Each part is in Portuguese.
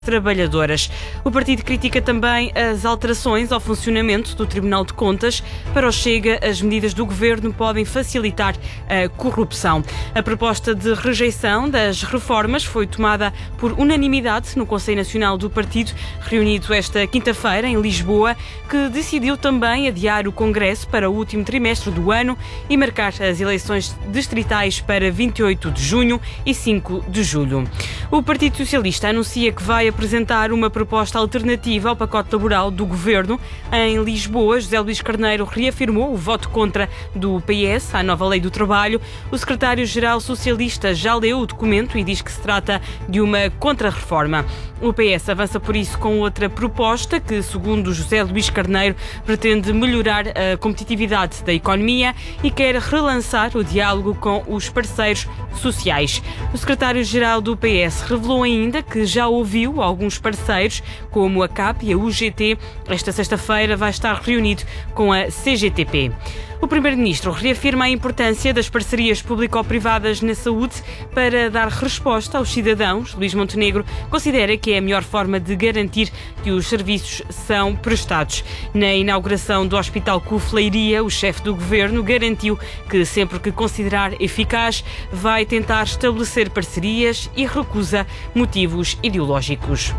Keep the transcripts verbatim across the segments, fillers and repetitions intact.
trabalhadoras. O partido critica também as alterações ao funcionamento do Tribunal de Contas. Para o Chega, as medidas do governo podem facilitar a corrupção. A proposta de rejeição das reformas foi tomada por unanimidade no Conselho Nacional do Partido, reunido esta quinta-feira em Lisboa, que decidiu também adiar o Congresso para o último trimestre do ano e marcar as eleições distritais para vinte e oito de junho e cinco de julho. O Partido Socialista anuncia que vai apresentar uma proposta alternativa ao pacote laboral do governo. Em Lisboa, José Luís Carneiro reafirmou o voto contra do P S à nova lei do trabalho. O secretário-geral socialista já leu o documento e diz que se trata de uma contra-reforma. O P S avança por isso com outra proposta que, segundo José Luís Carneiro, pretende melhorar a competitividade da economia e quer relançar o diálogo com os parceiros sociais. O secretário-geral do P S revelou ainda que já ouviu alguns parceiros, como a C A P e a U G T. Esta sexta-feira vai estar reunido com a C G T P. O primeiro-ministro reafirma a importância das parcerias público-privadas na saúde para dar resposta aos cidadãos. Luís Montenegro considera que é a melhor forma de garantir que os serviços são prestados. Na inauguração do Hospital Cuf Leiria, o chefe do governo garantiu que, sempre que considerar eficaz, vai tentar estabelecer parcerias e recusa motivos ideológicos.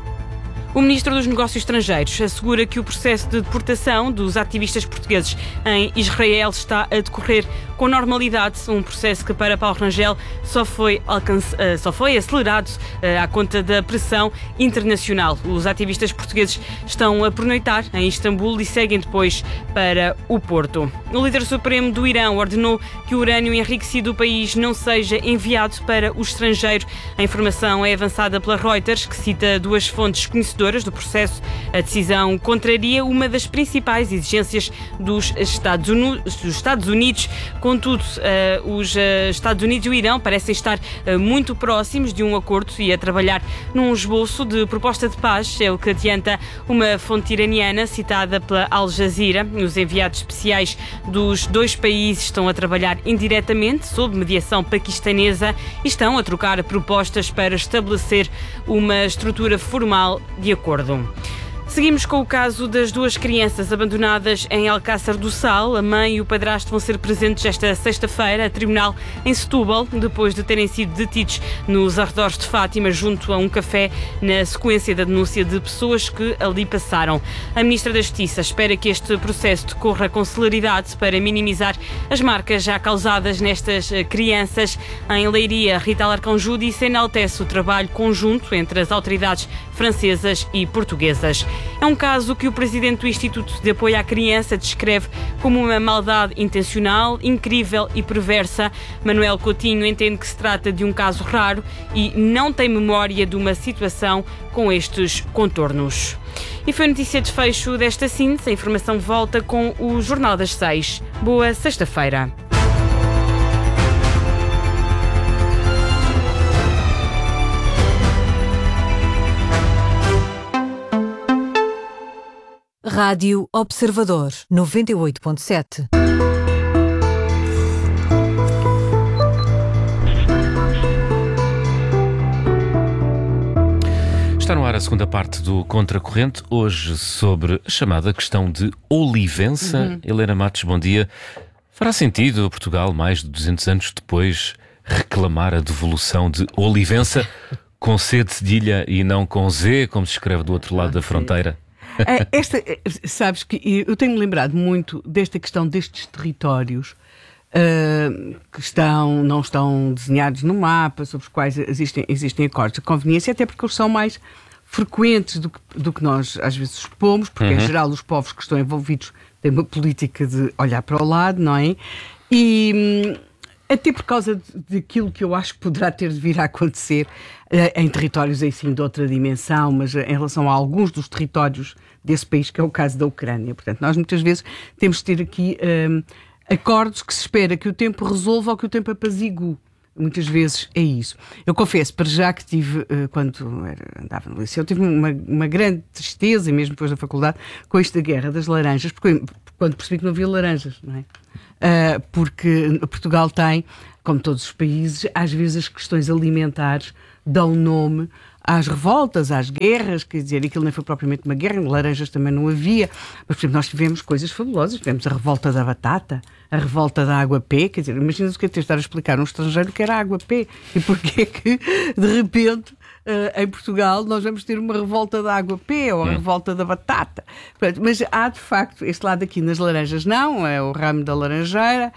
O ministro dos Negócios Estrangeiros assegura que o processo de deportação dos ativistas portugueses em Israel está a decorrer com normalidade, um processo que para Paulo Rangel só foi, alcance, só foi acelerado à conta da pressão internacional. Os ativistas portugueses estão a pernoitar em Istambul e seguem depois para o Porto. O líder supremo do Irão ordenou que o urânio enriquecido do país não seja enviado para o estrangeiro. A informação é avançada pela Reuters, que cita duas fontes conhecedoras do processo. A decisão contraria uma das principais exigências dos Estados Unidos. Contudo, os Estados Unidos e o Irão parecem estar muito próximos de um acordo e a trabalhar num esboço de proposta de paz, é o que adianta uma fonte iraniana citada pela Al Jazeera. Os enviados especiais dos dois países estão a trabalhar indiretamente sob mediação paquistanesa e estão a trocar propostas para estabelecer uma estrutura formal de acordo. Seguimos com o caso das duas crianças abandonadas em Alcácer do Sal. A mãe e o padrasto vão ser presentes esta sexta-feira a tribunal em Setúbal, depois de terem sido detidos nos arredores de Fátima, junto a um café, na sequência da denúncia de pessoas que ali passaram. A Ministra da Justiça espera que este processo decorra com celeridade para minimizar as marcas já causadas nestas crianças. Em Leiria, Rita Alarcão Júdice enaltece o trabalho conjunto entre as autoridades francesas e portuguesas. É um caso que o presidente do Instituto de Apoio à Criança descreve como uma maldade intencional, incrível e perversa. Manuel Coutinho entende que se trata de um caso raro e não tem memória de uma situação com estes contornos. E foi a notícia de fecho desta síntese. A informação volta com o Jornal das Seis. Boa sexta-feira. Rádio Observador, noventa e oito ponto sete. Está no ar a segunda parte do Contracorrente, hoje sobre a chamada questão de Olivença. Uhum. Helena Matos, bom dia. Fará sentido Portugal, mais de duzentos anos depois, reclamar a devolução de Olivença com C de cedilha e não com Z, como se escreve do outro lado da fronteira? Esta, sabes que eu tenho-me lembrado muito desta questão destes territórios uh, que estão, não estão desenhados no mapa, sobre os quais existem, existem acordos de conveniência, até porque eles são mais frequentes do que, do que nós às vezes supomos, porque uhum. em geral os povos que estão envolvidos têm uma política de olhar para o lado, não é? E até por causa daquilo que eu acho que poderá ter de vir a acontecer uh, em territórios assim de outra dimensão, mas uh, em relação a alguns dos territórios desse país, que é o caso da Ucrânia. Portanto, nós muitas vezes temos de ter aqui um, acordos que se espera que o tempo resolva ou que o tempo apazigue. Muitas vezes é isso. Eu confesso, para já que tive, uh, quando era, andava no liceu, tive uma, uma grande tristeza, e mesmo depois da faculdade, com isto da guerra das laranjas, porque quando percebi que não havia laranjas, não é? Uh, porque Portugal tem, como todos os países, às vezes as questões alimentares dão nome às revoltas, às guerras, quer dizer, aquilo não foi propriamente uma guerra, laranjas também não havia, mas, por exemplo, nós tivemos coisas fabulosas, tivemos a revolta da batata, a revolta da água-pé, quer dizer, imagina-se o que é ter de estar a explicar a um estrangeiro que era água-pé e porque é que, de repente, uh, em Portugal, nós vamos ter uma revolta da água-pé ou a revolta da batata. Portanto, mas há, de facto, este lado aqui nas laranjas não, é o ramo da laranjeira,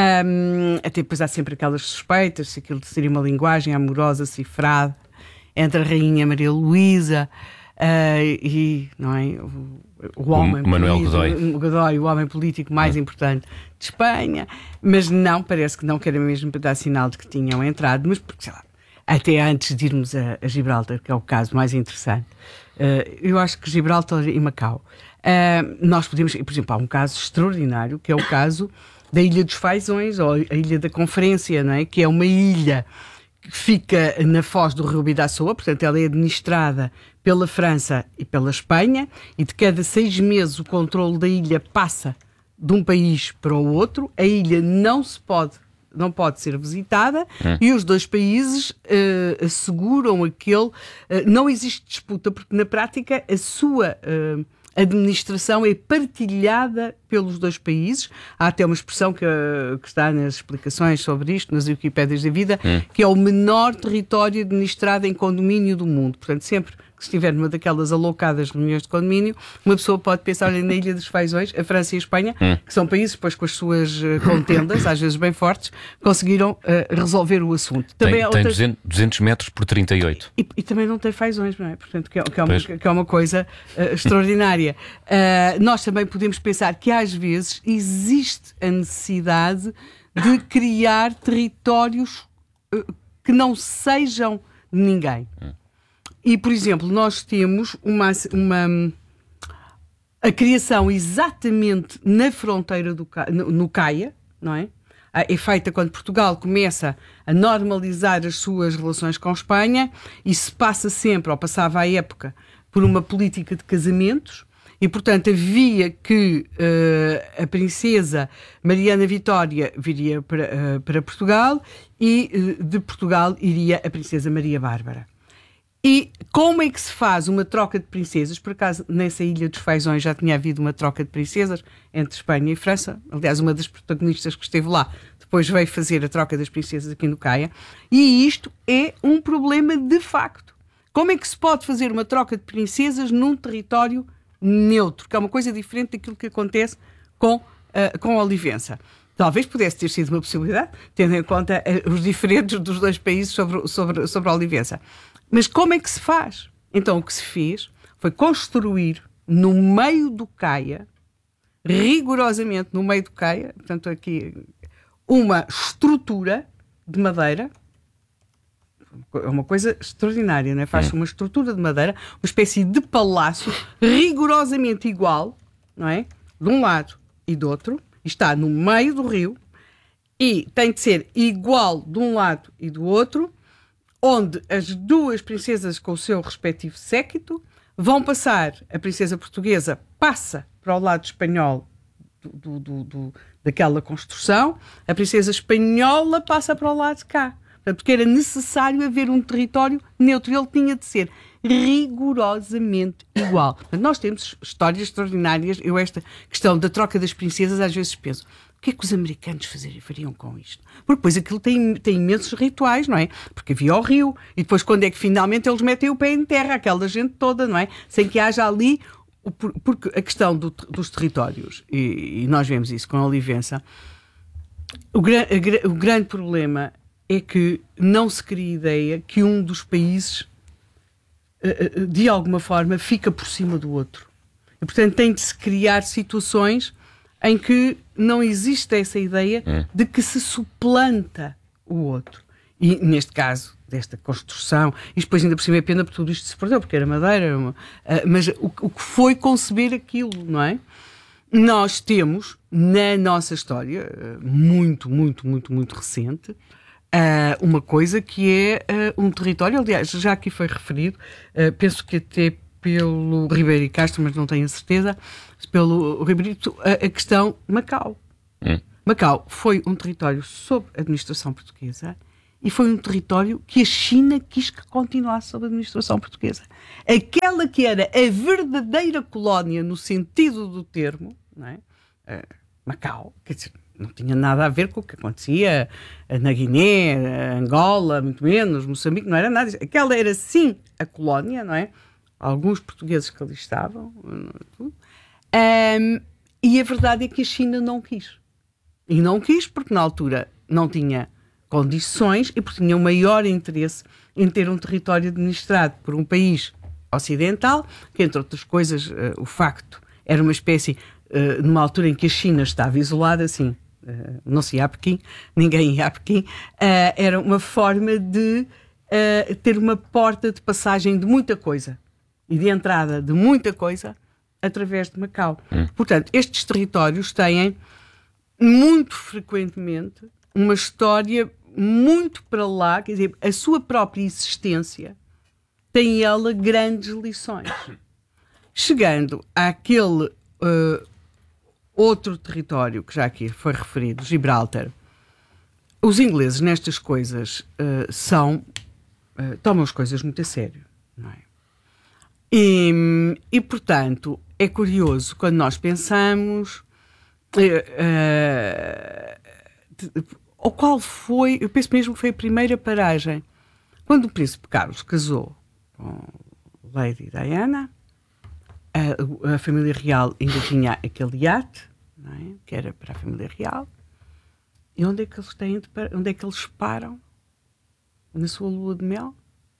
um, até depois há sempre aquelas suspeitas, se aquilo seria uma linguagem amorosa, cifrada, entre a rainha Maria Luísa uh, e, não é, o, o homem o Manuel político, Godoy. o Godoy, o homem político mais hum. importante de Espanha, mas não, parece que não, que era mesmo para dar sinal de que tinham entrado, mas porque, sei lá, até antes de irmos a, a Gibraltar, que é o caso mais interessante, uh, eu acho que Gibraltar e Macau, uh, nós podemos, por exemplo, há um caso extraordinário, que é o caso da Ilha dos Faisões, ou a Ilha da Conferência, não é? Que é uma ilha que fica na foz do Rio Bidasoa, portanto ela é administrada pela França e pela Espanha, e de cada seis meses o controle da ilha passa de um país para o outro, a ilha não se pode, não pode ser visitada, hum. e os dois países uh, asseguram aquele... Uh, não existe disputa, porque na prática a sua... Uh, A administração é partilhada pelos dois países. Há até uma expressão que, que está nas explicações sobre isto, nas Wikipédias da vida, hum. que é o menor território administrado em condomínio do mundo. Portanto, sempre que estiver numa daquelas alocadas reuniões de condomínio, uma pessoa pode pensar, olha, na Ilha dos Faisões, a França e a Espanha, hum. que são países, depois com as suas uh, contendas, às vezes bem fortes, conseguiram uh, resolver o assunto. Tem, também tem outra... duzentos metros por trinta e oito. E, e também não tem faisões, não é? Portanto, que é, que é, uma, que é uma coisa uh, extraordinária. Uh, nós também podemos pensar que às vezes existe a necessidade de criar territórios uh, que não sejam de ninguém. Hum. E, por exemplo, nós temos uma, uma, a criação exatamente na fronteira do no, no Caia, não é? É feita quando Portugal começa a normalizar as suas relações com Espanha e se passa sempre, ou passava à época, por uma política de casamentos. E, portanto, havia que uh, a princesa Mariana Vitória viria para, uh, para Portugal e uh, de Portugal iria a princesa Maria Bárbara. E como é que se faz uma troca de princesas? Por acaso, nessa Ilha dos Faisões já tinha havido uma troca de princesas entre Espanha e França. Aliás, uma das protagonistas que esteve lá depois veio fazer a troca das princesas aqui no Caia. E isto é um problema de facto. Como é que se pode fazer uma troca de princesas num território neutro? Que é uma coisa diferente daquilo que acontece com, uh, com a Olivença. Talvez pudesse ter sido uma possibilidade, tendo em conta uh, os diferentes dos dois países sobre, sobre, sobre a Olivença. Mas como é que se faz? Então o que se fez foi construir no meio do Caia, rigorosamente no meio do Caia, portanto aqui, uma estrutura de madeira, é uma coisa extraordinária, não é? Faz-se uma estrutura de madeira, uma espécie de palácio rigorosamente igual, não é? De um lado e do outro, está no meio do rio e tem de ser igual de um lado e do outro, onde as duas princesas com o seu respectivo séquito vão passar, a princesa portuguesa passa para o lado espanhol do, do, do, daquela construção, a princesa espanhola passa para o lado de cá. Porque era necessário haver um território neutro, ele tinha de ser rigorosamente igual. Nós temos histórias extraordinárias. Eu esta questão da troca das princesas às vezes penso, o que é que os americanos fariam com isto? Porque depois aquilo tem, tem imensos rituais, não é? Porque havia o rio, e depois quando é que finalmente eles metem o pé em terra, aquela gente toda, não é? Sem que haja ali... Porque a questão do, dos territórios, e, e nós vemos isso com a Olivença, o, gran, a, o grande problema é que não se cria ideia que um dos países, de alguma forma, fica por cima do outro. E, portanto, tem de se criar situações em que não existe essa ideia hum. de que se suplanta o outro. E, neste caso, desta construção, e depois ainda por cima é pena porque tudo isto se perdeu, porque era madeira, uma, uh, mas o, o que foi conceber aquilo, não é? Nós temos, na nossa história, uh, muito, muito, muito, muito recente, Uh, uma coisa que é uh, um território, aliás, já aqui foi referido, uh, penso que até pelo Ribeiro e Castro, mas não tenho a certeza, pelo Ribeirito, a, a questão Macau. Hum. Macau foi um território sob administração portuguesa e foi um território que a China quis que continuasse sob a administração portuguesa. Aquela que era a verdadeira colónia no sentido do termo, não é? Uh, Macau, quer dizer, não tinha nada a ver com o que acontecia na Guiné, Angola, muito menos, Moçambique, não era nada disso. Aquela era sim a colónia, não é? Alguns portugueses que ali estavam. Um, e a verdade é que a China não quis. E não quis porque na altura não tinha condições e porque tinha um maior interesse em ter um território administrado por um país ocidental, que entre outras coisas, uh, o facto era uma espécie, uh, numa altura em que a China estava isolada, assim, uh, não se ia a Pequim, ninguém ia a Pequim, uh, era uma forma de uh, ter uma porta de passagem de muita coisa e de entrada de muita coisa através de Macau. Hum. Portanto, estes territórios têm muito frequentemente uma história muito para lá, quer dizer, a sua própria existência tem ela grandes lições. Chegando àquele uh, outro território que já aqui foi referido, Gibraltar, os ingleses nestas coisas uh, são, uh, tomam as coisas muito a sério, não é? E, e, portanto, é curioso quando nós pensamos uh, uh, ou qual foi, eu penso mesmo que foi a primeira paragem, quando o príncipe Carlos casou com Lady Diana, a, a família real ainda tinha aquele iate, não é? Que era para a família real, e onde é que eles têm de, onde é que eles param na sua lua de mel?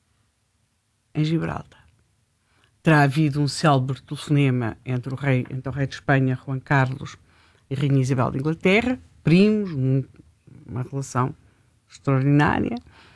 Em Gibraltar. Terá havido um célebre telefonema entre o rei, entre o rei de Espanha, Juan Carlos, e a rainha Isabel de Inglaterra, primos, um, uma relação extraordinária.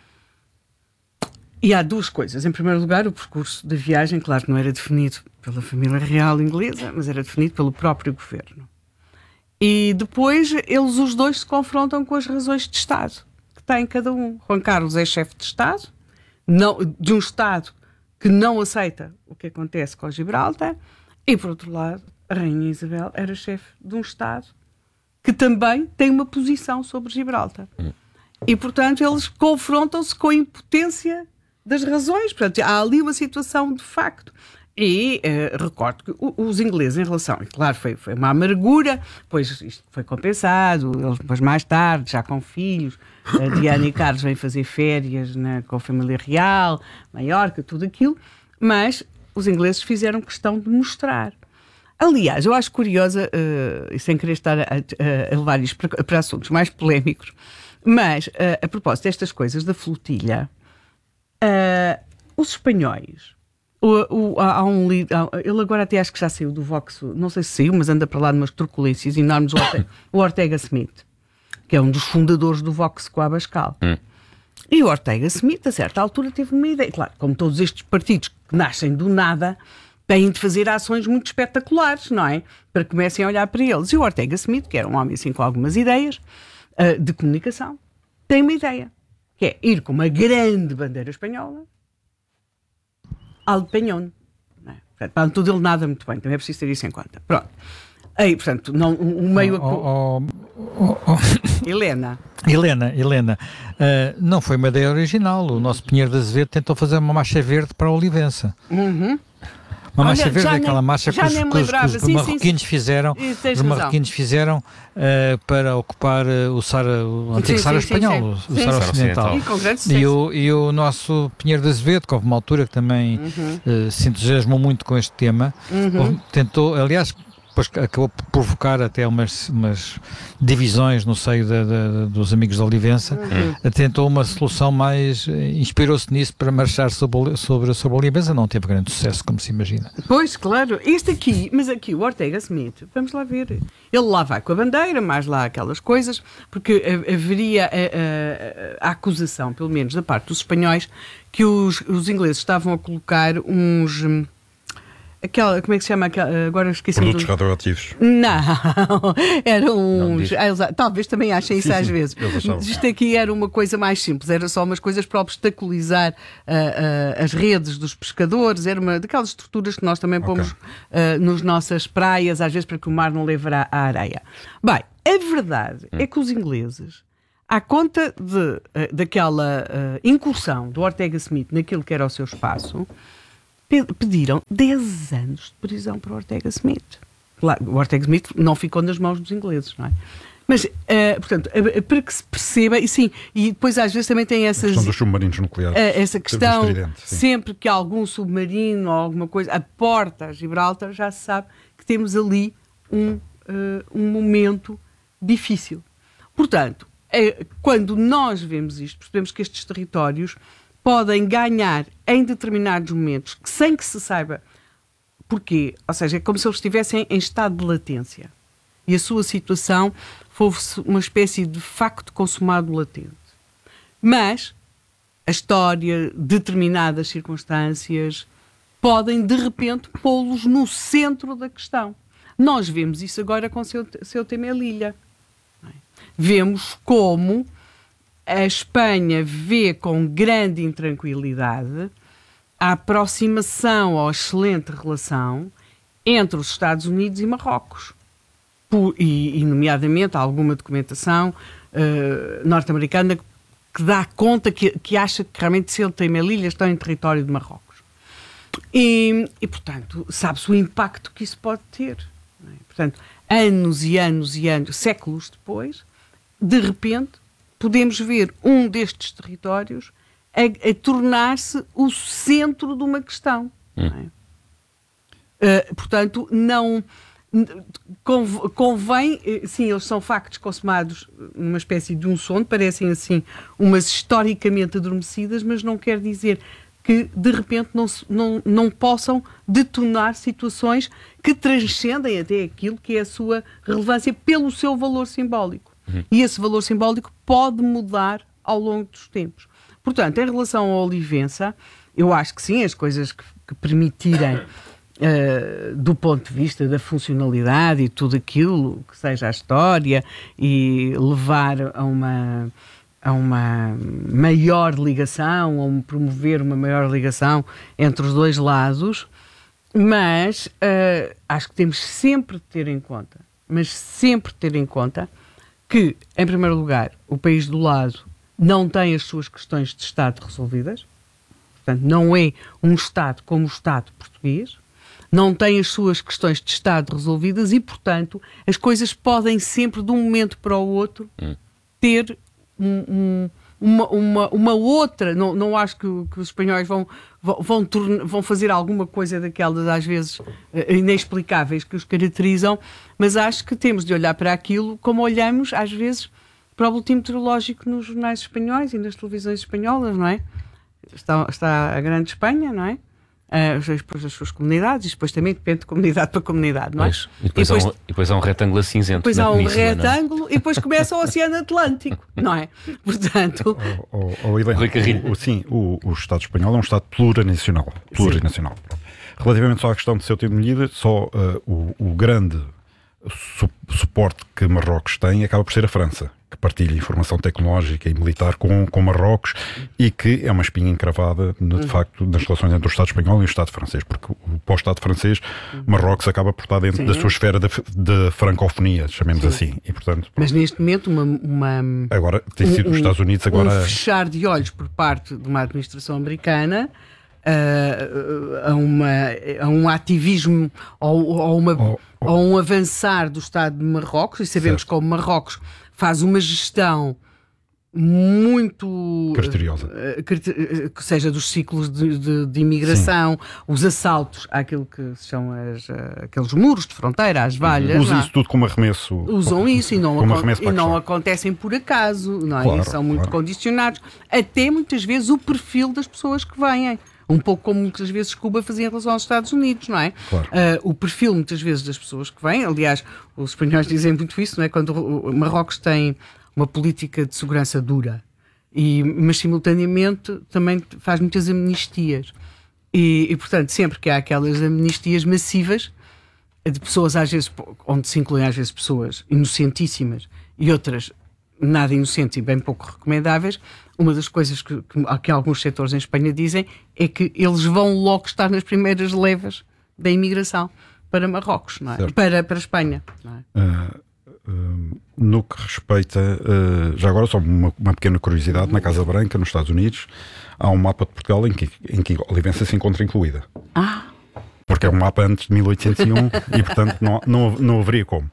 E há duas coisas. Em primeiro lugar, o percurso da viagem, claro que não era definido pela família real inglesa, mas era definido pelo próprio governo. E depois, eles os dois se confrontam com as razões de Estado que tem cada um. Juan Carlos é chefe de Estado, não, de um Estado que não aceita o que acontece com Gibraltar, e, por outro lado, a rainha Isabel era chefe de um Estado que também tem uma posição sobre Gibraltar. Hum. E, portanto, eles confrontam-se com a impotência das razões. Portanto, há ali uma situação de facto. E uh, recordo que os ingleses, em relação, e claro, foi, foi uma amargura, pois isto foi compensado, eles depois mais tarde, já com filhos, uh, Diana e Carlos vêm fazer férias, né, com a família real, Maiorca, tudo aquilo, mas os ingleses fizeram questão de mostrar. Aliás, eu acho curiosa, uh, e sem querer estar a, a, a levar isto para, para assuntos mais polémicos, mas uh, a propósito destas coisas da flotilha, uh, os espanhóis, O, o, há um líder, ele agora até acho que já saiu do Vox, não sei se saiu, mas anda para lá de umas truculências enormes, o Ortega, o Ortega Smith, que é um dos fundadores do Vox com a Abascal. Hum. E o Ortega Smith, a certa altura, teve uma ideia. Claro, como todos estes partidos que nascem do nada, têm de fazer ações muito espetaculares, não é? Para que comecem a olhar para eles. E o Ortega Smith, que era um homem assim com algumas ideias uh, de comunicação, tem uma ideia, que é ir com uma grande bandeira espanhola ao Peñón. Para tudo ele nada muito bem, também é preciso ter isso em conta. Pronto. Aí, portanto, não, o meio... Oh, oh, oh, oh. Helena. Helena, Helena, uh, não foi uma ideia original. O nosso Pinheiro de Azevedo tentou fazer uma marcha verde para a Olivença. Uhum. Uma marcha Olha, verde, nem, aquela marcha que os, que os, que os sim, marroquinos sim, fizeram, os marroquinos fizeram uh, para ocupar uh, o Sara, o antigo Sara espanhol, sim, sim. o Sara ocidental. E, e, o, e o nosso Pinheiro de Azevedo, que houve uma altura que também uhum. uh, se entusiasmou muito com este tema, uhum. houve, tentou, aliás, depois acabou por provocar até umas, umas divisões no seio de, de, dos amigos da Olivença, uhum. tentou uma solução mais, inspirou-se nisso para marchar sobre, sobre, sobre a Olivença, não teve grande sucesso, como se imagina. Pois, claro, este aqui, mas aqui o Ortega Smith, vamos lá ver, ele lá vai com a bandeira, mais lá aquelas coisas, porque haveria a, a, a acusação, pelo menos da parte dos espanhóis, que os, os ingleses estavam a colocar uns... Aquela, como é que se chama? Aquela, agora esqueci. Produtos do... radioativos. Não, eram uns. Não, talvez também achem isso sim, às sim, vezes. Isto aqui era uma coisa mais simples, era só umas coisas para obstaculizar uh, uh, as redes dos pescadores, era uma daquelas estruturas que nós também okay. pomos uh, nas nossas praias, às vezes para que o mar não leve a areia. Bem, a verdade hum. é que os ingleses, à conta de, daquela uh, incursão do Ortega Smith naquilo que era o seu espaço, pediram dez anos de prisão para o Ortega Smith. O Ortega Smith não ficou nas mãos dos ingleses, não é? Mas, uh, portanto, uh, para que se perceba, e sim, e depois às vezes também tem essas... A questão dos submarinos nucleares. Uh, essa questão, sempre que algum submarino ou alguma coisa aporta a Gibraltar, já se sabe que temos ali um, uh, um momento difícil. Portanto, uh, quando nós vemos isto, percebemos que estes territórios podem ganhar em determinados momentos, que sem que se saiba porquê, ou seja, é como se eles estivessem em estado de latência. E a sua situação fosse uma espécie de facto consumado latente. Mas a história, determinadas circunstâncias, podem de repente pô-los no centro da questão. Nós vemos isso agora com Ceuta e Melilla. Vemos como a Espanha vê com grande intranquilidade a aproximação ou a excelente relação entre os Estados Unidos e Marrocos. Por, e, e, nomeadamente, há alguma documentação uh, norte-americana que dá conta, que, que acha que realmente Ceuta e Melilla estão em território de Marrocos. E, e portanto, sabe-se o impacto que isso pode ter. Não é? Portanto, anos e anos e anos, séculos depois, de repente, podemos ver um destes territórios a, a tornar-se o centro de uma questão. Hum. Não é? uh, portanto, não... Convém, sim, eles são factos consumados numa espécie de um sono, parecem assim umas historicamente adormecidas, mas não quer dizer que de repente não, não, não possam detonar situações que transcendem até aquilo que é a sua relevância pelo seu valor simbólico. Uhum. E esse valor simbólico pode mudar ao longo dos tempos. Portanto, em relação à Olivença, eu acho que sim, as coisas que, que permitirem Uh, do ponto de vista da funcionalidade e tudo aquilo que seja a história e levar a uma, a uma maior ligação ou promover uma maior ligação entre os dois lados, mas uh, acho que temos sempre de ter em conta, mas sempre de ter em conta que, em primeiro lugar, o país do lado não tem as suas questões de Estado resolvidas, portanto não é um Estado como o Estado português, não tem as suas questões de Estado resolvidas e, portanto, as coisas podem sempre, de um momento para o outro, hum. ter um, um, uma, uma, uma outra... Não, não acho que, que os espanhóis vão, vão, vão, torna, vão fazer alguma coisa daquelas, às vezes, inexplicáveis que os caracterizam, mas acho que temos de olhar para aquilo como olhamos, às vezes, para o boletim meteorológico nos jornais espanhóis e nas televisões espanholas, não é? Está, está a Grande Espanha, não é? Uh, depois as suas comunidades, e depois também depende de comunidade para comunidade, não é? Pois, e, depois e, depois, há um, e depois há um retângulo cinzento. Depois há um retângulo e depois começa o Oceano Atlântico, não é? Portanto. Oh, oh, oh, Helena, o, o, sim, o, o Estado espanhol é um Estado plurinacional. plurinacional. Relativamente só à questão de Ceuta e Melilla, só uh, o, o grande su, suporte que Marrocos tem acaba por ser a França, que partilha informação tecnológica e militar com, com Marrocos e que é uma espinha encravada, de uhum. facto, nas relações entre o Estado espanhol e o Estado francês, porque o, para o Estado francês, uhum. Marrocos acaba por estar dentro Sim. da sua esfera de, de francofonia, chamemos Sim. assim. E, portanto, mas neste momento, uma, uma, agora tem sido um, os Estados Unidos agora um fechar de olhos por parte de uma administração americana uh, a, uma, a um ativismo ou, ou, uma, oh, oh. ou um avançar do Estado de Marrocos, e sabemos certo. Como Marrocos faz uma gestão muito criteriosa, uh, que seja dos ciclos de, de, de imigração, Sim. os assaltos àquilo que são as, uh, aqueles muros de fronteira, as valhas. Usam isso tudo como arremesso. Usam isso e não, acon e não acontecem por acaso, não é? Claro, são muito claro. Condicionados. Até muitas vezes o perfil das pessoas que vêm. Um pouco como muitas vezes Cuba fazia em relação aos Estados Unidos, não é? Claro. Uh, o perfil, muitas vezes, das pessoas que vêm, aliás, os espanhóis dizem muito isso, não é? Quando o Marrocos tem uma política de segurança dura, e, mas simultaneamente também faz muitas amnistias. E, e, portanto, sempre que há aquelas amnistias massivas, de pessoas, às vezes, onde se incluem às vezes pessoas inocentíssimas e outras nada inocentes e bem pouco recomendáveis, uma das coisas que, que, que alguns setores em Espanha dizem é que eles vão logo estar nas primeiras levas da imigração para Marrocos, não é? Para, para a Espanha. Não é? Uh, uh, no que respeita, uh, já agora só uma, uma pequena curiosidade, na Casa Branca, nos Estados Unidos, há um mapa de Portugal em que, em que Olivença se encontra incluída. Ah! Porque é um mapa antes de mil oitocentos e um e, portanto, não, não, não haveria como.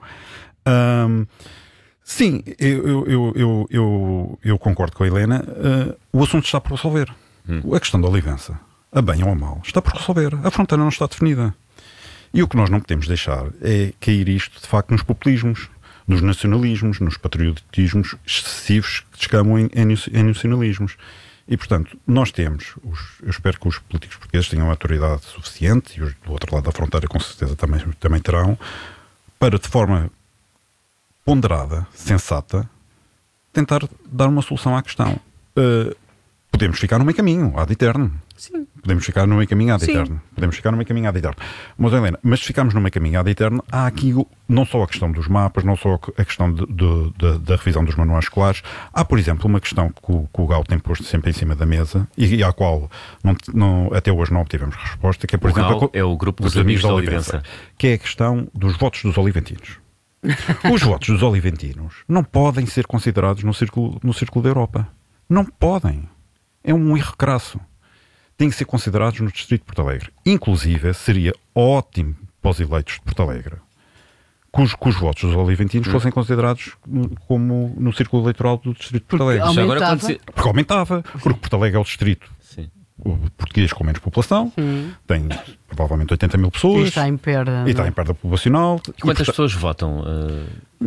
Um, sim, eu, eu, eu, eu, eu concordo com a Helena. Uh, o assunto está por resolver. Hum. A questão da Olivença, a bem ou a mal, está por resolver. A fronteira não está definida. E o que nós não podemos deixar é cair isto, de facto, nos populismos, nos nacionalismos, nos patriotismos excessivos que descamam em, em, em nacionalismos. E, portanto, nós temos, os, eu espero que os políticos portugueses tenham autoridade suficiente, e os do outro lado da fronteira com certeza também, também terão, para de forma ponderada, sensata, tentar dar uma solução à questão. Uh, podemos ficar no meio caminho, ad eterno. Sim. Podemos ficar no meio caminho ad Sim. eterno. Podemos ficar no meio caminho ad eterno. Mas, Helena, mas se ficarmos no meio caminho ad eterno, há aqui não só a questão dos mapas, não só a questão de, de, de, da revisão dos manuais escolares. Há, por exemplo, uma questão que o, que o Gal tem posto sempre em cima da mesa e, e à qual não, não, até hoje não obtivemos resposta, que é, por o exemplo... Gal é o grupo dos, dos amigos da Olivença. Olivença. Que é a questão dos votos dos oliventinos. Os votos dos oliventinos não podem ser considerados no círculo, no círculo da Europa. Não podem. É um erro crasso. Têm que ser considerados no Distrito de Porto Alegre. Inclusive, seria ótimo para os eleitos de Porto Alegre que os, que os votos dos oliventinos hum. fossem considerados como no círculo eleitoral do Distrito de Porto Alegre. Porque aumentava. Agora, se... Porque aumentava. Porque Porto Alegre é o distrito Sim. o português com menos população, Sim. tem provavelmente oitenta mil pessoas. E está em perda. E está em perda populacional. E quantas e, pessoas votam? Uh...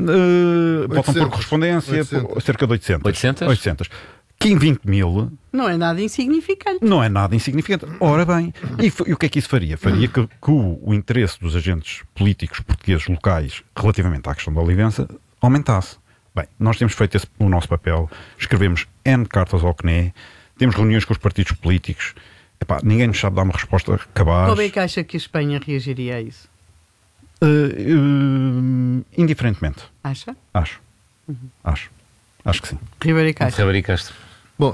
Uh, votam por correspondência, oitocentos. Cerca de oitocentos. oitocentos? oitocentos. Que em vinte mil não é nada insignificante. Não é nada insignificante. Ora bem, e, e o que é que isso faria? Faria que, que o, o interesse dos agentes políticos portugueses locais relativamente à questão da Olivença aumentasse. Bem, nós temos feito esse, o nosso papel, escrevemos N cartas ao C N E, temos reuniões com os partidos políticos. Epá, ninguém nos sabe dar uma resposta cabaz. Como é que acha que a Espanha reagiria a isso? Uh, uh, indiferentemente. Acha? Acho. Uhum. Acho. Acho que sim. Ribeiro Castro. Ribeiro Castro. Bom,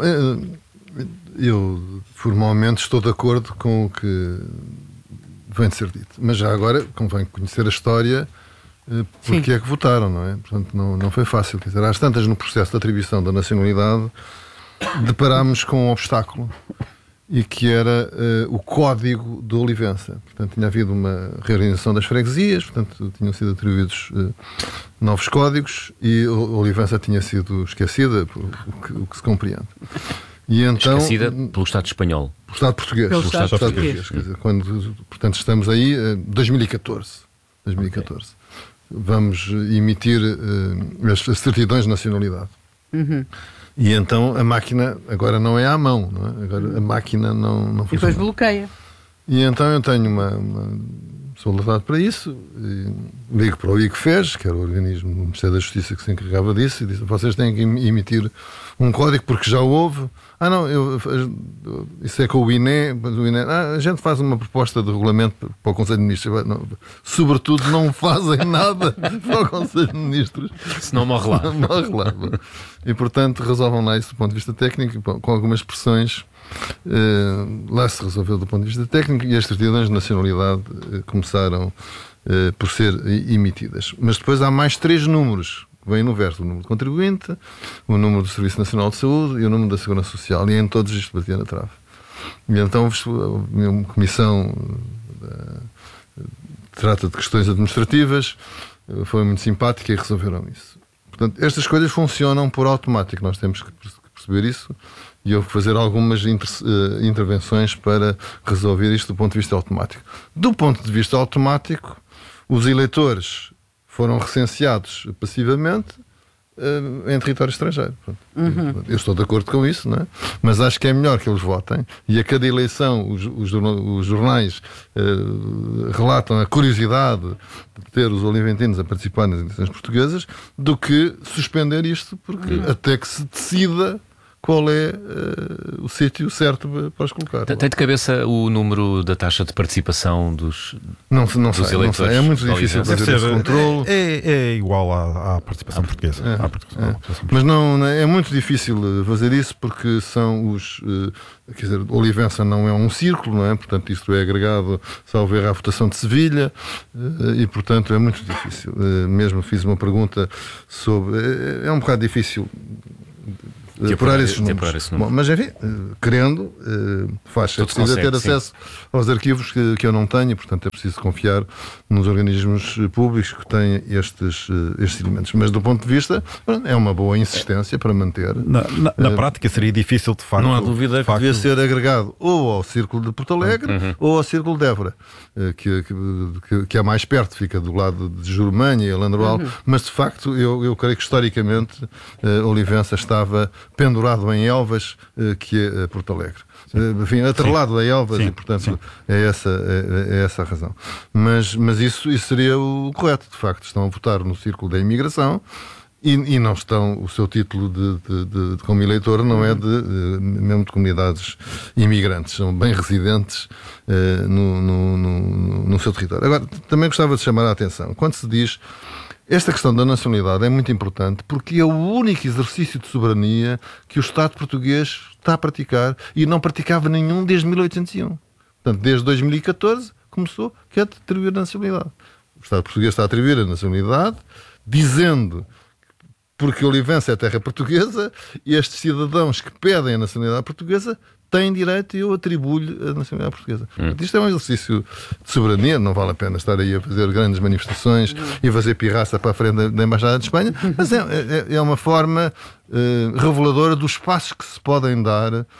eu formalmente estou de acordo com o que vem de ser dito. Mas já agora convém conhecer a história, porque Sim. é que votaram, não é? Portanto, não, não foi fácil. Quer dizer, às tantas, no processo de atribuição da nacionalidade, deparámos com um obstáculo, e que era uh, o Código de Olivença. Portanto, tinha havido uma reorganização das freguesias, portanto, tinham sido atribuídos uh, novos códigos, e a Olivença tinha sido esquecida, por, o, que, o que se compreende. E então, esquecida pelo Estado espanhol. Pelo Estado português. Pelo Estado, Estado português. português. Quer dizer, quando, portanto, estamos aí em uh, dois mil e catorze. dois mil e catorze. Okay. Vamos emitir uh, as, as certidões de nacionalidade. Uhum. E então a máquina agora não é à mão, não é? Agora a máquina não, não funciona. E depois bloqueia. E então eu tenho uma, uma soldado para isso, e ligo para o I C F E S, que era o organismo do Ministério da Justiça que se encarregava disso, e disse: vocês têm que emitir um código porque já houve. Ah, não, eu, isso é com o I N E. O I N E ah, a gente faz uma proposta de regulamento para o Conselho de Ministros. Não, sobretudo, não fazem nada para o Conselho de Ministros. Senão morre lá. Morre lá. E, portanto, resolvam lá isso do ponto de vista técnico, com algumas pressões. Uh, lá se resolveu do ponto de vista técnico, e as certidões de nacionalidade uh, começaram uh, por ser emitidas. Mas depois há mais três números que vêm no verso: o número do contribuinte, o número do Serviço Nacional de Saúde e o número da Segurança Social, e em todos isto batia na trave. E então a comissão uh, trata de questões administrativas, uh, foi muito simpática e resolveram isso. Portanto, estas coisas funcionam por automático, nós temos que perceber isso. E houve que fazer algumas inter, uh, intervenções para resolver isto do ponto de vista automático. Do ponto de vista automático, os eleitores foram recenseados passivamente uh, em território estrangeiro. Uhum. Eu estou de acordo com isso, não é? Mas acho que é melhor que eles votem, e a cada eleição os, os, os jornais uh, relatam a curiosidade de ter os oliventinos a participar nas eleições portuguesas, do que suspender isto, porque uhum. até que se decida qual é uh, o sítio certo para os colocar. Tem de cabeça o número da taxa de participação dos, não, não dos sei, eleitores? Não sei. É muito difícil fazer ser, esse controle. É, é igual à, à participação ah, portuguesa. É, à participação, é. à participação Mas não, é muito difícil fazer isso porque são os... Uh, quer dizer, Olivença não é um círculo, não é? Portanto, isto é agregado, salvo erro, à votação de Sevilha uh, e, portanto, é muito difícil. Uh, mesmo fiz uma pergunta sobre... Uh, é um bocado difícil... De apurar esses números. Esse número. Bom, mas enfim, querendo, faz-se. É preciso ter acesso sim. aos arquivos que, que eu não tenho, portanto é preciso confiar nos organismos públicos que têm estes, estes elementos. Mas do ponto de vista, é uma boa insistência para manter. Na, na, na uh, prática seria difícil de facto. Não há dúvida de que facto... devia ser agregado ou ao Círculo de Porto Alegre uhum. ou ao Círculo de Évora, que, que, que é mais perto, fica do lado de Jurumândia e Alandroal, uhum. mas de facto eu, eu creio que historicamente uh, Olivença estava pendurado em Elvas, que é Porto Alegre. Sim. Enfim, atrelado sim. a Elvas sim. e, portanto, sim. é essa, é, é essa a razão. Mas, mas isso, isso seria o correto, de facto. Estão a votar no círculo da imigração e, e não estão, o seu título de, de, de, de como eleitor não é de, de, mesmo de comunidades imigrantes, são bem residentes uh, no, no, no, no seu território. Agora, também gostava de chamar a atenção, quando se diz esta questão da nacionalidade é muito importante porque é o único exercício de soberania que o Estado português está a praticar e não praticava nenhum desde mil oitocentos e um. Portanto, desde dois mil e catorze começou que é de atribuir a nacionalidade. O Estado português está a atribuir a nacionalidade dizendo porque Olivença é terra portuguesa e estes cidadãos que pedem a nacionalidade portuguesa têm direito e eu atribuo-lhe a nacionalidade portuguesa. Hum. Isto é um exercício de soberania, não vale a pena estar aí a fazer grandes manifestações hum. e fazer pirraça para a frente da Embaixada de Espanha, mas é, é, é uma forma uh, reveladora dos passos que se podem dar uh,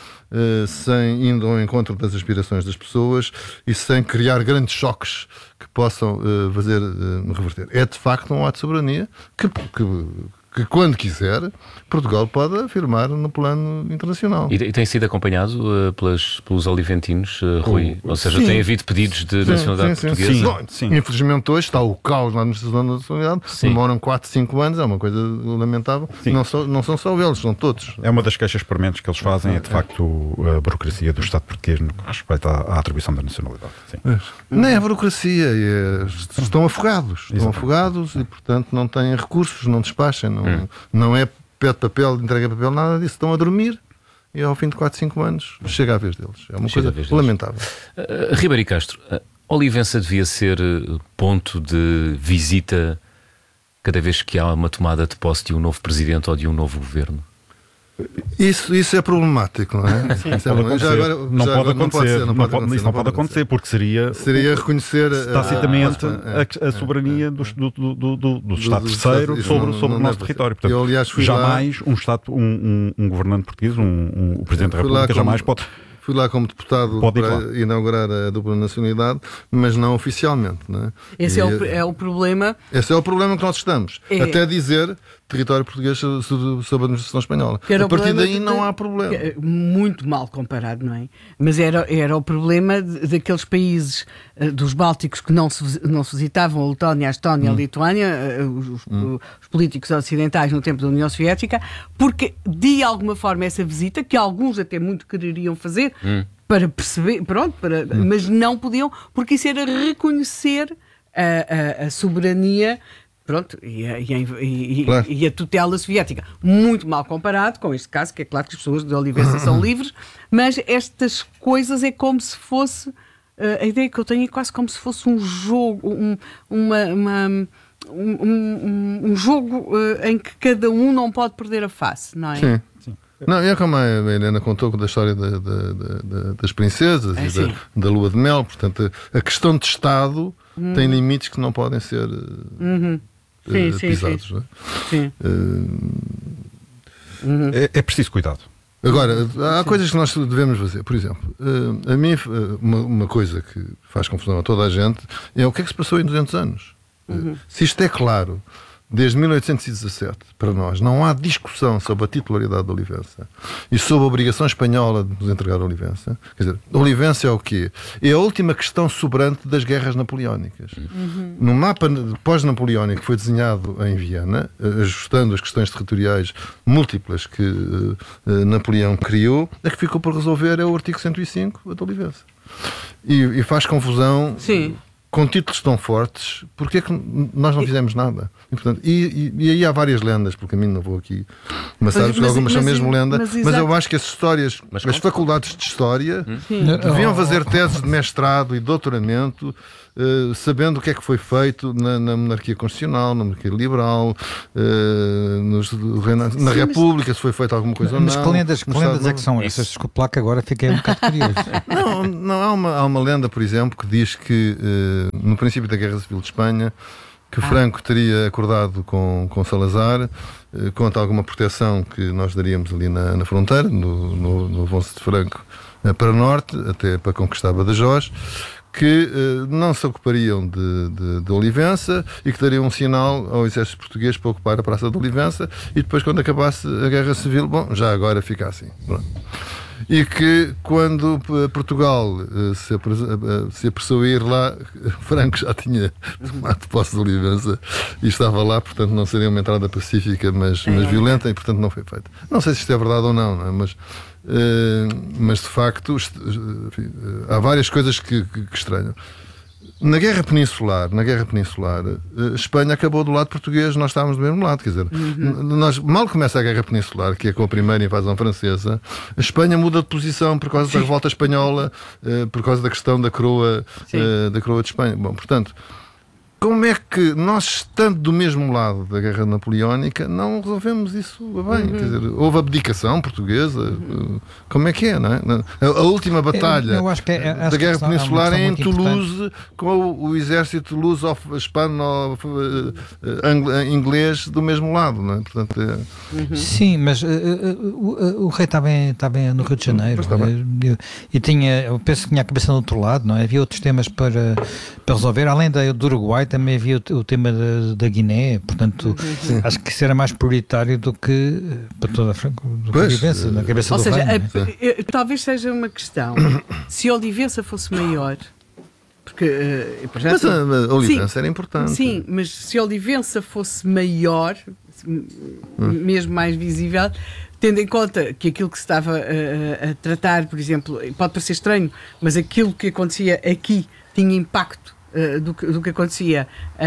sem indo ao encontro das aspirações das pessoas e sem criar grandes choques que possam uh, fazer uh, reverter. É de facto um ato de soberania que... que que quando quiser, Portugal pode afirmar no plano internacional. E, e tem sido acompanhado uh, pelas, pelos oliventinos, uh, Rui? O, Ou seja, sim. tem havido pedidos de sim, nacionalidade sim, portuguesa? Sim, sim. sim. Infelizmente hoje está o caos na administração da nacionalidade, sim. demoram quatro, cinco anos, é uma coisa lamentável. Não, so, não são só eles, são todos. É uma das queixas permanentes que eles fazem, é de facto a burocracia do Estado português no que respeita à, à atribuição da nacionalidade. Sim. Não é a burocracia, é, estão afogados, estão Exatamente. afogados e portanto não têm recursos, não despacham. Não, hum. não é pede papel, entrega papel, nada disso. Estão a dormir e ao fim de quatro, cinco anos chega a vez deles. É uma chega coisa lamentável. Uh, Ribeiro e Castro, uh, Olivença devia ser uh, ponto de visita cada vez que há uma tomada de posse de um novo presidente ou de um novo governo? Isso, isso é problemático, não é? Sim, isso pode já agora, não, já pode agora, não pode acontecer. Não pode acontecer. Isso não pode acontecer, porque seria, seria reconhecer tacitamente a, a, a soberania do, do, do, do, do Estado terceiro sobre, sobre o nosso território. Portanto, eu, aliás, jamais lá, um, Estado, um, um, um governante português, um, um, o Presidente da República, jamais como, pode... Fui lá como deputado Pode para lá. inaugurar a dupla nacionalidade, mas não oficialmente. Não é? Esse e, é, o, é o problema. Esse é o problema que nós estamos. É. Até dizer território português sob a administração espanhola. A partir daí de, não há problema. Muito mal comparado, não é? Mas era, era o problema de, daqueles países uh, dos Bálticos que não se, não se visitavam, a Letónia, a Estónia, hum. a Lituânia, uh, os, hum. os políticos ocidentais no tempo da União Soviética, porque de alguma forma essa visita, que alguns até muito quereriam fazer, hum. para perceber, pronto, para, hum. mas não podiam, porque isso era reconhecer a, a, a soberania. Pronto, e a, e, a, e, claro. e a tutela soviética, muito mal comparado com este caso, que é claro que as pessoas de Olivença são livres, mas estas coisas é como se fosse, uh, a ideia que eu tenho é quase como se fosse um jogo, um, uma, uma, um, um, um jogo uh, em que cada um não pode perder a face, não é? Sim. Sim. Não, é como a Helena contou da história da, da, da, das princesas é, e da, da lua de mel, portanto, a questão de Estado hum. tem limites que não podem ser... Uhum. Sim, sim, pisados, sim. Não é? Sim. Uh, uhum. é, é preciso cuidado. Agora, há sim. coisas que nós devemos fazer. Por exemplo, uh, a mim, uh, uma, uma coisa que faz confusão a toda a gente é o que é que se passou em duzentos anos. Uhum. Uh, se isto é claro desde mil oitocentos e dezassete, para nós, não há discussão sobre a titularidade da Olivença e sobre a obrigação espanhola de nos entregar a Olivença. Quer dizer, a Olivença é o quê? É a última questão sobrante das guerras napoleónicas. Uhum. No mapa pós-napoleónico que foi desenhado em Viena, ajustando as questões territoriais múltiplas que uh, uh, Napoleão criou, a que ficou por resolver é o artigo cento e cinco da Olivença. E, e faz confusão... Sim. Com títulos tão fortes, porque é que nós não fizemos nada? E, portanto, e, e, e aí há várias lendas, pelo caminho não vou aqui, mas sabes que algumas são mesmo lenda, mas, mas eu acho que as histórias, mas as faculdades de História hum. deviam fazer teses de mestrado e doutoramento, uh, sabendo o que é que foi feito na, na monarquia constitucional, na monarquia liberal, uh, nos, na Sim, República, mas... se foi feito alguma coisa mas ou não. Mas que lendas, que lendas é que são essas? Desculpa lá que agora fiquei um bocado curioso. Não, não há, uma, há uma lenda, por exemplo, que diz que uh, no princípio da Guerra Civil de Espanha, que Franco teria acordado com, com Salazar eh, quanto a alguma proteção que nós daríamos ali na, na fronteira, no, no, no avanço de Franco eh, para norte, até para conquistar Badajoz, que eh, não se ocupariam de, de, de Olivença e que dariam um sinal ao exército português para ocupar a Praça de Olivença e depois, quando acabasse a Guerra Civil, bom, já agora fica assim. Pronto. E que quando Portugal se, se apressou a ir lá, Franco já tinha tomado posse de Olivença e estava lá, portanto não seria uma entrada pacífica, mas, mas violenta, e portanto não foi feita. Não sei se isto é verdade ou não, não é? mas, uh, mas de facto enfim, há várias coisas que, que, que estranham. Na Guerra Peninsular, na Guerra Peninsular, a Espanha acabou do lado português, nós estávamos do mesmo lado, quer dizer, uhum. nós, mal começa a Guerra Peninsular, que é com a primeira invasão francesa, a Espanha muda de posição por causa Sim. da revolta espanhola, por causa da questão da coroa, da coroa de Espanha. Bom, portanto, como é que nós, estando do mesmo lado da Guerra Napoleónica, não resolvemos isso bem? Uhum. Quer dizer, houve abdicação portuguesa? Uhum. Como é que é, não é? A, a última batalha eu, eu acho que é, acho da Guerra que Peninsular é em Toulouse, importante. Com o, o exército luso-hispano-inglês do mesmo lado, não é? Portanto, é... Uhum. Sim, mas uh, uh, o, o rei está bem, está bem no Rio de Janeiro. E, e tinha, eu penso que tinha a cabeça do outro lado, não é? Havia outros temas para, para resolver, além da, do Uruguai, também havia o, o tema da, da Guiné, portanto, uhum. acho que isso era mais prioritário do que para toda a Olivença, na cabeça ou do seja, reino. A, a, talvez seja uma questão, se a Olivença fosse maior, porque... Uh, mas a, a Olivença sim, era importante. Sim, mas se a Olivença fosse maior, hum. mesmo mais visível, tendo em conta que aquilo que se estava a, a tratar, por exemplo, pode parecer estranho, mas aquilo que acontecia aqui tinha impacto Uh, do, que, do que acontecia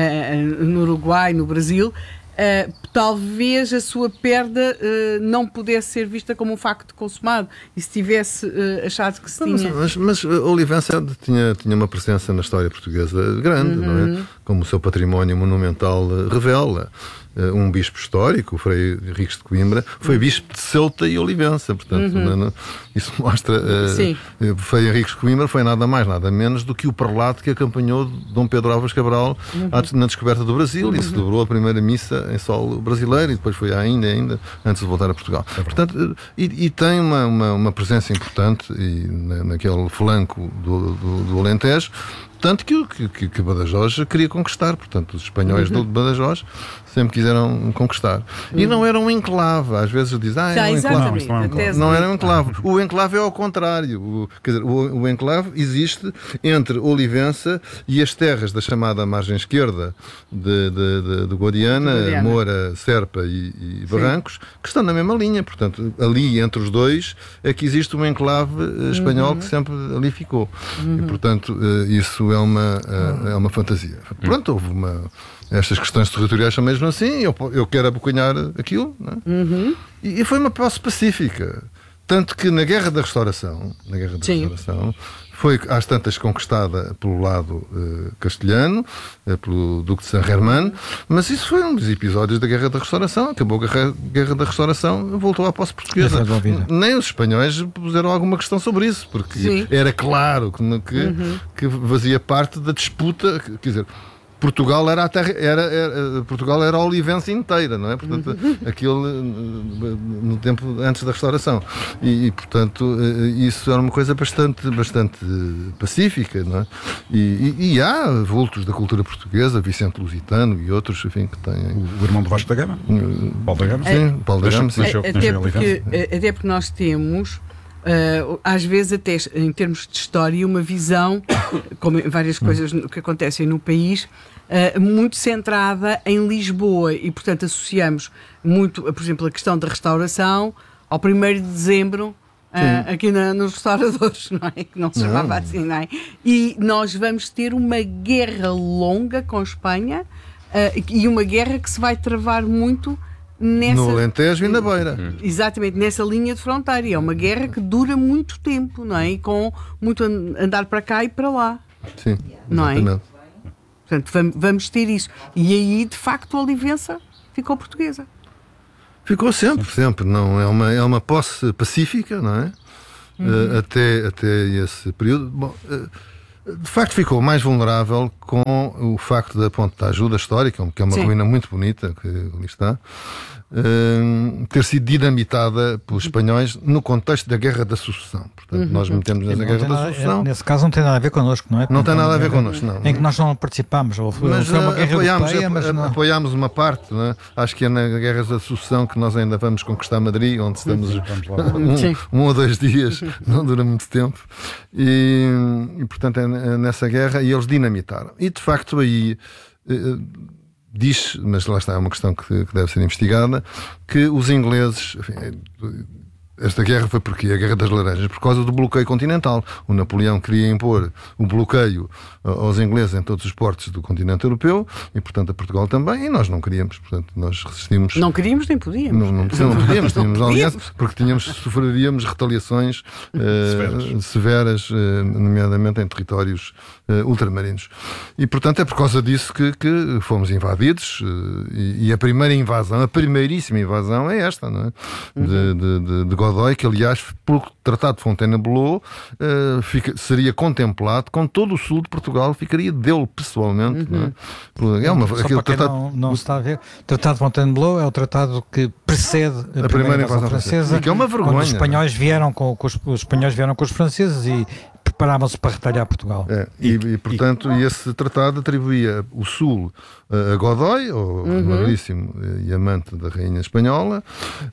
uh, no Uruguai, no Brasil, uh, talvez a sua perda uh, não pudesse ser vista como um facto consumado, e se tivesse uh, achado que se não, tinha... Mas, mas, mas Olivença tinha, tinha uma presença na história portuguesa grande, uhum. não é? Como o seu património monumental uh, revela. Uh, um bispo histórico, o Frei Henriques de Coimbra, foi bispo de Ceuta e Olivença, portanto, uhum. não, isso mostra uh, uh, Frei Henriques de Coimbra foi nada mais, nada menos do que o prelado que acompanhou Dom Pedro Álvares Cabral uhum. na descoberta do Brasil uhum. e celebrou a primeira missa em solo brasileiro e depois foi ainda, ainda antes de voltar a Portugal. É portanto, uh, e, e tem uma, uma, uma presença importante e, na, naquele flanco do, do, do Alentejo, tanto que, que, que Badajoz queria conquistar, portanto, os espanhóis uhum. de Badajoz sempre quiseram conquistar. Uhum. E não era um enclave, às vezes dizem, ah, é um enclave. Não, não, não era um enclave. O enclave é ao contrário. O, quer dizer, o, o enclave existe entre Olivença e as terras da chamada margem esquerda de, de, de, de Guadiana, Guadiana, Moura, Serpa e, e Barrancos, que estão na mesma linha. Portanto, ali entre os dois é que existe um enclave espanhol uhum. que sempre ali ficou. Uhum. E, portanto, isso é uma, é uma fantasia. Pronto, houve uma... Estas questões territoriais são mesmo assim, eu, eu quero abocanhar aquilo, não é? Uhum. e, e foi uma posse pacífica. Tanto que na Guerra da Restauração, na Guerra da Sim. Restauração, foi às tantas conquistada pelo lado uh, castelhano, uh, pelo Duque de Saint-Germain, mas isso foi um dos episódios da Guerra da Restauração. Acabou a Guerra, Guerra da Restauração, voltou à posse portuguesa. Nem os espanhóis puseram alguma questão sobre isso, porque Sim. era claro que, que, uhum. que fazia parte da disputa, quer dizer, Portugal era a terra, era, era, Portugal era a Olivença inteira, não é? Portanto, aquilo no tempo antes da restauração. E, e, portanto, isso era uma coisa bastante, bastante pacífica, não é? E, e, e há vultos da cultura portuguesa, Vicente Lusitano e outros, enfim, que têm... O irmão do Vasco da Gama? Paulo da Gama? Sim, Paulo da Gama. Até, porque, até porque nós temos... Uh, às vezes até em termos de história uma visão, como em várias coisas que acontecem no país, uh, muito centrada em Lisboa e portanto associamos muito, por exemplo, a questão da restauração ao primeiro de dezembro uh, aqui na, nos restauradores, não é? Que não se chamava não. assim, não é? E nós vamos ter uma guerra longa com a Espanha uh, e uma guerra que se vai travar muito nessa, no Alentejo e na Beira. Exatamente, nessa linha de fronteira. É uma guerra que dura muito tempo, não é? E com muito andar para cá e para lá. Sim, não exatamente. É? Portanto, vamos ter isso. E aí, de facto, a Olivença ficou portuguesa. Ficou sempre, sempre. Não, é, uma, é uma posse pacífica, não é? Uhum. Uh, até, até esse período. Bom, uh, de facto ficou mais vulnerável com o facto da Ponte da Ajuda histórica, que é uma Sim. ruína muito bonita que ali está, uh, ter sido dinamitada pelos espanhóis no contexto da Guerra da Sucessão. Portanto, uhum. nós metemos nessa Guerra da Sucessão. É, nesse caso não tem nada a ver connosco, não é? Não tem nada a ver connosco, não. Em que nós não participámos. Ou foi, mas, foi uma guerra apoiámos, europeia, mas a, não... apoiámos uma parte, não é? Acho que é na Guerra da Sucessão que nós ainda vamos conquistar Madrid, onde estamos um, um ou dois dias, não dura muito tempo. E, e portanto é nessa guerra e eles dinamitaram. E de facto aí eh, diz, mas lá está, é uma questão que, que deve ser investigada, que os ingleses, enfim, esta guerra foi porque a Guerra das Laranjas, por causa do bloqueio continental. O Napoleão queria impor o bloqueio aos ingleses em todos os portos do continente europeu e, portanto, a Portugal também, e nós não queríamos, portanto, nós resistimos. Não queríamos nem podíamos. Não, não, não, não podíamos, tínhamos aliança, porque tínhamos, sofreríamos retaliações uh, severas, uh, nomeadamente em territórios uh, ultramarinos. E, portanto, é por causa disso que, que fomos invadidos uh, e, e a primeira invasão, a primeiríssima invasão é esta, não é? De, de, de, de Godoy, que aliás, pelo Tratado de Fontainebleau, uh, fica, seria contemplado com todo o sul de Portugal, ficaria dele pessoalmente. Uhum. Não é? É uma, Só para quem tratado... não, não está a ver, o Tratado de Fontainebleau é o tratado que precede a, a primeira, primeira invasão francesa, que é uma vergonha. Quando os espanhóis vieram com, com os, os espanhóis vieram com os franceses e preparavam-se para retalhar Portugal. É, e, e, portanto, e, esse tratado atribuía o sul a Godoy, o amabilíssimo uhum. e amante da rainha espanhola,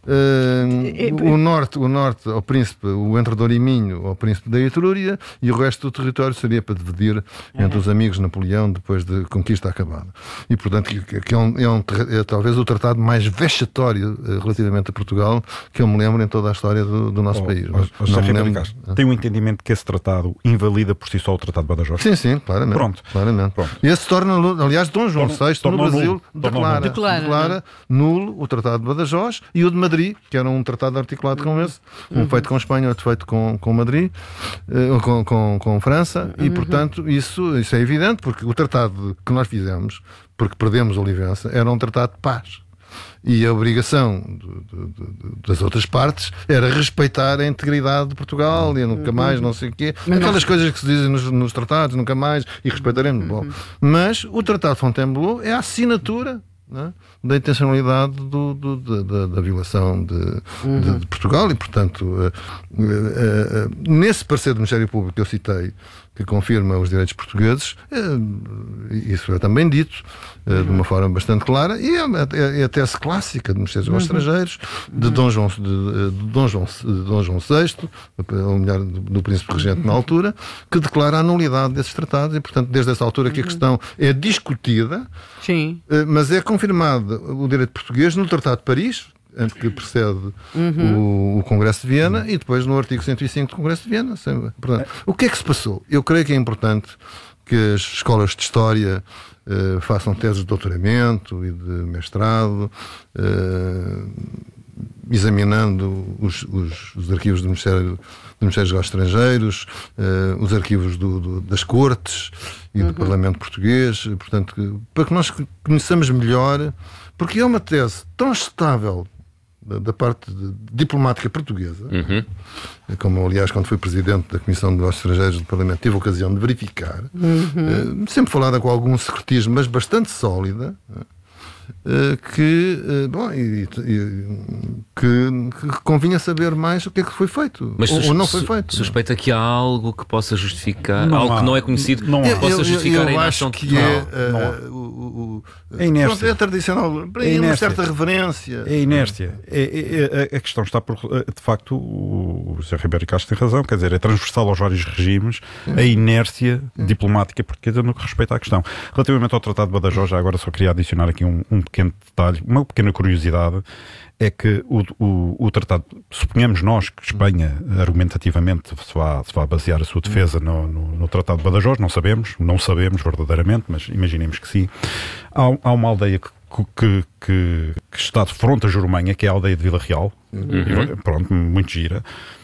uh, o, norte, o norte ao príncipe, o Entrador e Minho ao príncipe da Etrúria, e o resto do território seria para dividir entre uhum. os amigos de Napoleão depois da conquista acabada. E, portanto, que, que é, um, é, um, é talvez o tratado mais vexatório uh, relativamente a Portugal que eu me lembro em toda a história do, do nosso oh, país. Mas, oh, não me lembro... Tem um entendimento que esse tratado invalida por si só o Tratado de Badajoz? Sim, sim, claramente. Pronto. claramente. Pronto. E esse torna, aliás, Dom João sexto no Brasil nulo. declara, declara, declara nulo o Tratado de Badajoz e o de Madrid, que era um tratado articulado com esse, um uhum. feito com Espanha, outro feito com, com Madrid, uh, com, com, com França, uhum. e portanto isso, isso é evidente, porque o tratado que nós fizemos, porque perdemos a Olivença, era um tratado de paz. E a obrigação do, do, do, das outras partes era respeitar a integridade de Portugal e nunca mais, não sei o quê. Mas aquelas não... coisas que se dizem nos, nos tratados, nunca mais, e respeitaremos. Bom, mas o Tratado de Fontainebleau é a assinatura, não é? Da intencionalidade do, do, da, da, da violação de, uhum. de, de Portugal e, portanto, uh, uh, uh, nesse parecer do Ministério Público que eu citei, que confirma os direitos portugueses, uh, isso é também dito uh, uhum. de uma forma bastante clara, e é, é, é a tese clássica de Ministérios uhum. Estrangeiros, de Dom João, de, de Dom João, de Dom João sexto, ou melhor, do, do Príncipe Regente na altura, que declara a nulidade desses tratados, e, portanto, desde essa altura que a questão é discutida, Sim. Uh, mas é confirmado o direito português no Tratado de Paris, que precede uhum. o, o Congresso de Viena, e depois no artigo cento e cinco do Congresso de Viena. Portanto, o que é que se passou? Eu creio que é importante que as escolas de História uh, façam teses de doutoramento e de mestrado, uh, examinando os, os, os arquivos do Ministério, do Ministério dos Negócios Estrangeiros, uh, os arquivos do, do, das Cortes e uhum. do Parlamento Português, portanto, que, para que nós conheçamos melhor, porque é uma tese tão estável da, da parte de, diplomática portuguesa, uhum. como aliás quando fui presidente da Comissão de Negócios Estrangeiros do Parlamento tive a ocasião de verificar, uhum. uh, sempre falada com algum secretismo, mas bastante sólida, uh, que, uh, bom, e, e, que, que convinha saber mais o que é que foi feito, mas ou, sus, ou não foi feito. Suspeita que há algo que possa justificar, não algo há. que não é conhecido, não que possa justificar eu, eu, eu a inação que é, uh, o, o, é inércia. Pronto, é tradicional, para é uma certa reverência. É inércia. É, é, é, a questão está por. De facto, o José Ribeiro Castro tem razão, quer dizer, é transversal aos vários regimes a inércia diplomática portuguesa no que respeita à questão. Relativamente ao Tratado de Badajoz, já agora só queria adicionar aqui um, um pequeno detalhe, uma pequena curiosidade. É que o, o, o tratado, suponhamos nós que Espanha argumentativamente se vá, se vá basear a sua defesa no, no, no Tratado de Badajoz, não sabemos, não sabemos verdadeiramente, mas imaginemos que sim. Há, há uma aldeia que, que, que, que está de fronte a Jurumanha, que é a aldeia de Vila Real, uhum. pronto, muito gira.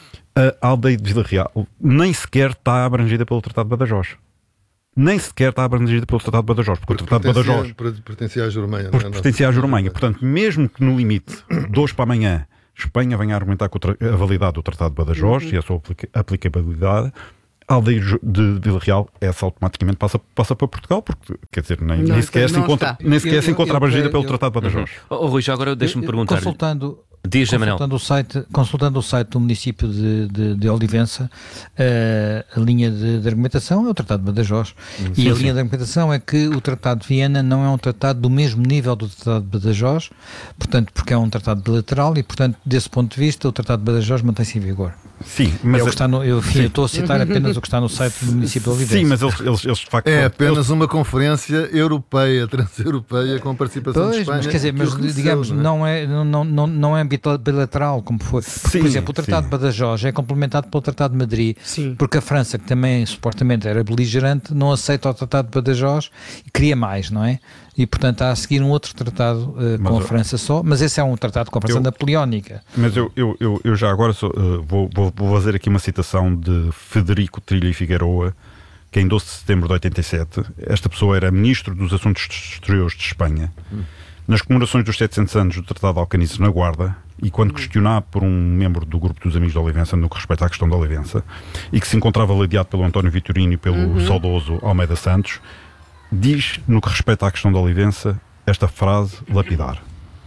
A aldeia de Vila Real nem sequer está abrangida pelo Tratado de Badajoz. Nem sequer está abrangida pelo Tratado de Badajoz, porque, porque o Tratado de Badajoz pertencia à Jurumanha. Porque pertencia à Jurumanha. Portanto, mesmo que no limite, de hoje para amanhã, Espanha venha a argumentar com a validade do Tratado de Badajoz uhum. e a sua aplicabilidade, a aldeia de Vila Real, essa automaticamente passa, passa para Portugal, porque, quer dizer, nem, nem sequer se encontra, nem sequer eu, se encontra eu, abrangida eu, pelo eu, Tratado de Badajoz. Uhum. Oh, Rui, já agora deixa-me perguntar. Consultando... Diz, consultando, o site, consultando o site do município de, de, de Olivença, uh, a linha de, de argumentação é o Tratado de Badajoz. Sim, e sim. a linha de argumentação é que o Tratado de Viena não é um tratado do mesmo nível do Tratado de Badajoz, portanto, porque é um tratado bilateral e, portanto, desse ponto de vista, o Tratado de Badajoz mantém-se em vigor. Sim, mas... É o que está no, eu, enfim, eu estou a citar apenas o que está no site do município de Olivença. Sim, mas eles, eles, eles de facto... É apenas eles... uma conferência europeia, transeuropeia, com participação pois, de Espanha. Mas, quer dizer, mas, recebeu, digamos, não é, não, não, não é bilateral, como foi. Sim, por exemplo, o Tratado sim. de Badajoz é complementado pelo Tratado de Madrid, sim. porque a França, que também supostamente era beligerante, não aceita o Tratado de Badajoz e queria mais, não é? E, portanto, há a seguir um outro tratado uh, com a França só, mas esse é um tratado com a França eu, napoleónica. Mas eu, eu, eu, eu já agora sou, uh, vou, vou, vou fazer aqui uma citação de Federico Trilha e Figueroa, que em doze de setembro de oitenta e sete, esta pessoa era Ministro dos Assuntos Exteriores de Espanha, hum. nas comemorações dos setecentos anos do Tratado de Alcanice na Guarda, e quando questionado por um membro do grupo dos Amigos de Olivença no que respeita à questão da Olivença, e que se encontrava ladeado pelo António Vitorino e pelo uhum. saudoso Almeida Santos, diz, no que respeita à questão da Olivença, esta frase lapidar: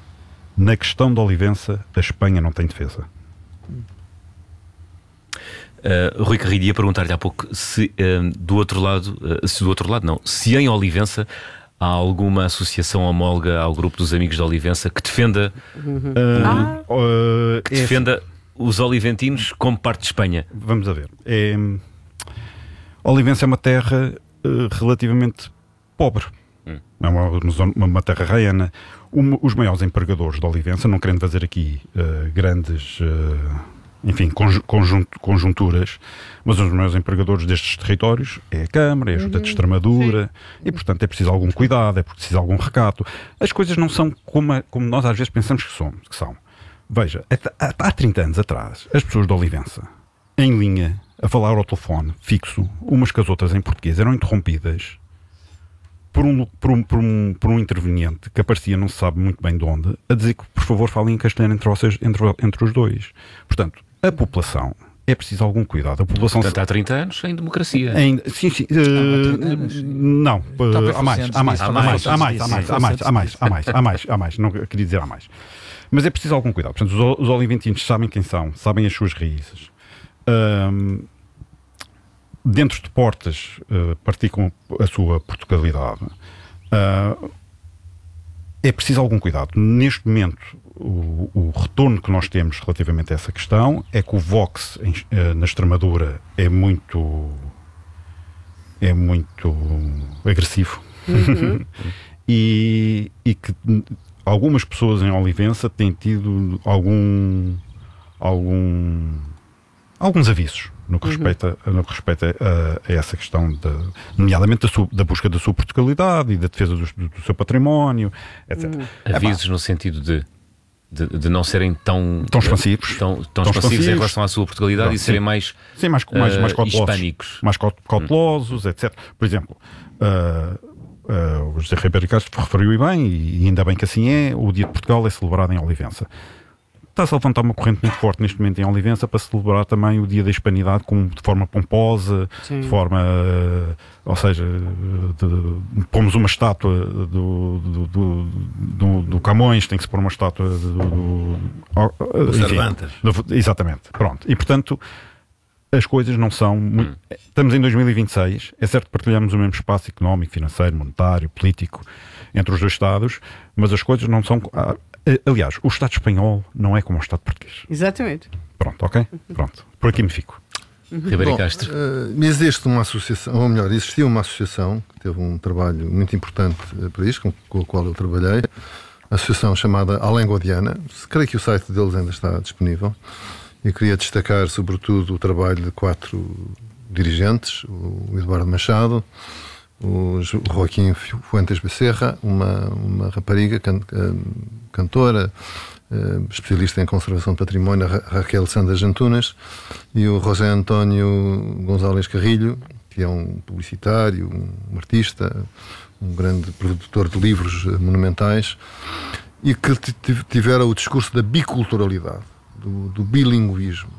na questão da Olivença, a Espanha não tem defesa. Uh, Rui Carrilho ia perguntar-lhe há pouco se uh, do outro lado, uh, se do outro lado não, se em Olivença há alguma associação homóloga ao grupo dos Amigos de Olivença que defenda, uhum. uh, ah. uh, que defenda é... os oliventinos como parte de Espanha. Vamos a ver. É... Olivença é uma terra uh, relativamente pobre. Hum. É uma, uma, uma terra raiana. Um, os maiores empregadores de Olivença, não querendo fazer aqui uh, grandes... Uh, enfim, conjunto, conjunturas, mas os maiores empregadores destes territórios é a Câmara, é a Junta uhum. de Extremadura, sim. e portanto é preciso algum cuidado, é preciso algum recato. As coisas não são como, a, como nós às vezes pensamos que, somos, que são. Veja, há, há trinta anos atrás, as pessoas de Olivença, em linha, a falar ao telefone fixo, umas com as outras em português, eram interrompidas por um, por um, por um, por um interveniente que aparecia não se sabe muito bem de onde, a dizer que por favor falem em castelhano entre, vocês, entre, entre os dois. Portanto, a população, é preciso algum cuidado. A população Portanto, há trinta anos em democracia. Em, sim, sim. Uh, não, uh, há mais, há mais, há mais, há mais, há mais, há mais, há mais, há mais, há mais, há mais, não queria dizer há mais. Mas é preciso algum cuidado. Portanto, os, os oliventinos sabem quem são, sabem as suas raízes. Um, dentro de portas, uh, praticam a sua Portugalidade. Uh, é preciso algum cuidado. Neste momento, o, o retorno que nós temos relativamente a essa questão é que o Vox em, uh, na Extremadura é muito é muito agressivo. Uhum. e, e que algumas pessoas em Olivença têm tido algum algum alguns avisos no que uhum. respeita, no que respeita a, a essa questão, de, nomeadamente da, sua, da busca da sua Portugalidade e da defesa do, do, do seu património, etcétera. Uhum. Avisos é, no sentido de, de, de não serem tão, tão expansivos, tão, tão, tão expansivos, expansivos em relação à sua Portugalidade, não, e sim. serem mais, sim, mais, mais, uh, mais cautelosos, hispânicos. Mais cautelosos, uhum. etcétera. Por exemplo, uh, uh, o José Ribeiro Castro referiu e bem, e ainda bem que assim é, o Dia de Portugal é celebrado em Olivença. está-se a levantar uma corrente muito forte neste momento em Olivença para celebrar também o Dia da Hispanidade com, de forma pomposa, Sim. de forma, uh, ou seja, de, de, pomos uma estátua do, do, do, do, do Camões, tem que se pôr uma estátua do, do, do, do Cervantes. Do, exatamente, pronto. E portanto, as coisas não são muito... Hum. Estamos em dois mil e vinte e seis, é certo que partilhamos o mesmo espaço económico, financeiro, monetário, político entre os dois Estados, mas as coisas não são... Aliás, o Estado espanhol não é como o Estado português. Exatamente. Pronto, ok? Pronto. Por aqui me fico. Uhum. Ribeiro Castro. Uh, existe uma associação, ou melhor, existia uma associação que teve um trabalho muito importante para isto, com, com a qual eu trabalhei, a associação chamada Além Guadiana. Creio que o site deles ainda está disponível. E queria destacar, sobretudo, o trabalho de quatro dirigentes, o Eduardo Machado, o Joaquim Fuentes Becerra, uma, uma rapariga can, cantora, especialista em conservação de património, a Raquel Sanders Antunes, e o José António González Carrilho, que é um publicitário, um artista, um grande produtor de livros monumentais, e que tivera o discurso da biculturalidade, do, do bilinguismo.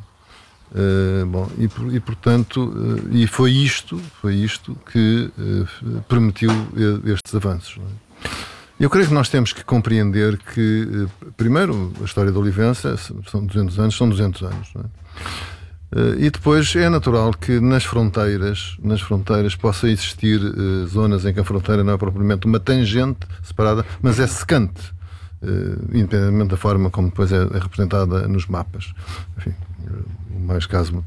Uh, bom, e, e portanto, uh, e foi isto, foi isto que uh, permitiu estes avanços. Não é? Eu creio que nós temos que compreender que, uh, primeiro, a história da Olivença são duzentos anos, são duzentos anos. Não é? Uh, e depois é natural que nas fronteiras, nas fronteiras possa existir uh, zonas em que a fronteira não é propriamente uma tangente separada, mas é secante, uh, independentemente da forma como depois é, é representada nos mapas. Enfim, o mais caso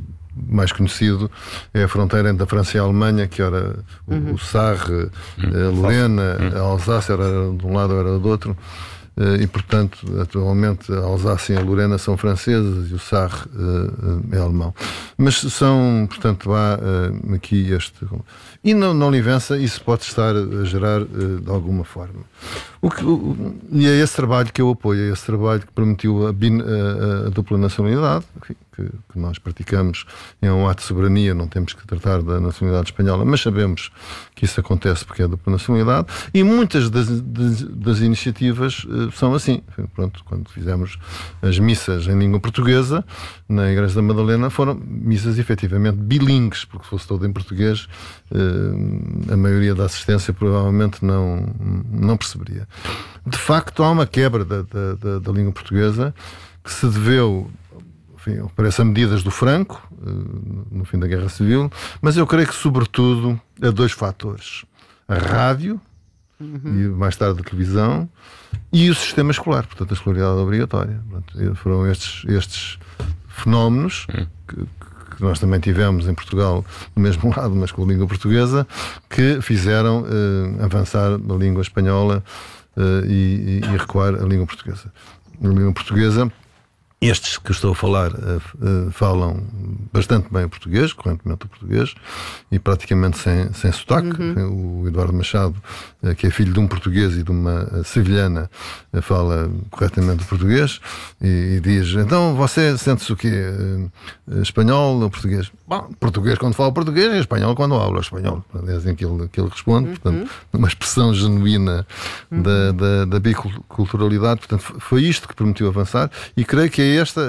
mais conhecido é a fronteira entre a França e a Alemanha, que era uhum. o Sarre, a Lorena, a Alsácia era de um lado ou era do outro, e portanto atualmente a Alsácia e a Lorena são francesas e o Sarre é alemão, mas são, portanto, há aqui este, e na, na Olivença isso pode estar a gerar de alguma forma. O que, o, e é esse trabalho que eu apoio, é esse trabalho que permitiu a, bin, a, a dupla nacionalidade, enfim, que, que nós praticamos, é um ato de soberania, não temos que tratar da nacionalidade espanhola, mas sabemos que isso acontece porque é a dupla nacionalidade, e muitas das, das, das iniciativas uh, são assim. Pronto, quando fizemos as missas em língua portuguesa, na Igreja da Madalena, foram missas efetivamente bilíngues, porque se fosse todo em português, uh, a maioria da assistência provavelmente não, não perceberia. De facto, há uma quebra da, da, da, da língua portuguesa que se deveu, enfim, parece a medidas do Franco, no fim da Guerra Civil, mas eu creio que, sobretudo, a dois fatores: a rádio, uhum. e mais tarde a televisão, e o sistema escolar, portanto, a escolaridade obrigatória. Portanto, foram estes, estes fenómenos uhum. que, que nós também tivemos em Portugal, do mesmo lado, mas com a língua portuguesa, que fizeram uh, avançar a língua espanhola uh, e, e recuar a língua portuguesa. A língua portuguesa, estes que estou a falar uh, uh, falam bastante bem o português, correntemente o português, e praticamente sem, sem sotaque. Uhum. O Eduardo Machado, uh, que é filho de um português e de uma uh, sevilhana, uh, fala corretamente o português e, e diz: então você sente-se o quê? Uh, espanhol ou português? Bom, português quando fala português e espanhol quando habla espanhol. É assim que ele, que ele responde. Uhum. Portanto, uma expressão genuína uhum. da, da, da biculturalidade. Portanto, foi isto que permitiu avançar, e creio que é esta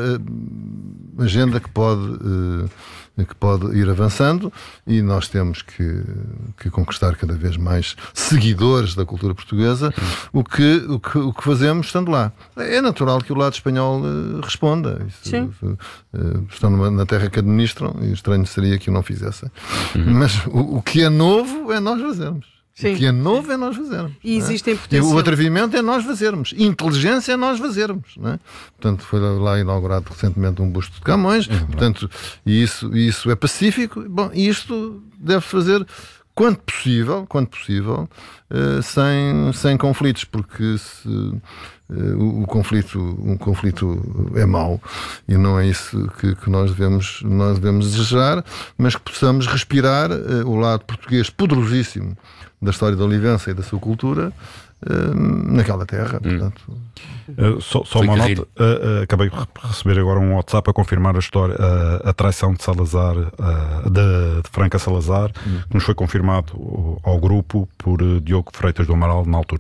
uh, agenda que pode, uh, que pode ir avançando, e nós temos que, que conquistar cada vez mais seguidores da cultura portuguesa, o que, o que, o que fazemos estando lá. É natural que o lado espanhol uh, responda. Isso, Sim. Uh, uh, estão numa, na terra que administram, e estranho seria que o não fizessem. Uhum. Mas o, o que é novo é nós fazermos. Sim. O que é novo é nós fazermos. E existem potencial. O atrevimento é nós fazermos. Inteligência é nós fazermos. Não é? Portanto, foi lá inaugurado recentemente um busto de Camões. Uhum. Portanto, e isso, isso é pacífico. Bom, isto deve fazer quanto possível, quanto possível, uh, sem, sem conflitos, porque se, uh, o, o conflito, um conflito é mau, e não é isso que, que nós, devemos, nós devemos desejar, mas que possamos respirar uh, o lado português poderosíssimo da história da Olivença e da sua cultura uh, naquela terra. Portanto, uh, só, só uma nota, uh, uh, acabei de receber agora um WhatsApp a confirmar a história, uh, a traição de Salazar, uh, de, de Franca Salazar, hum. que nos foi confirmado ao grupo por uh, Diogo Freitas do Amaral na altura.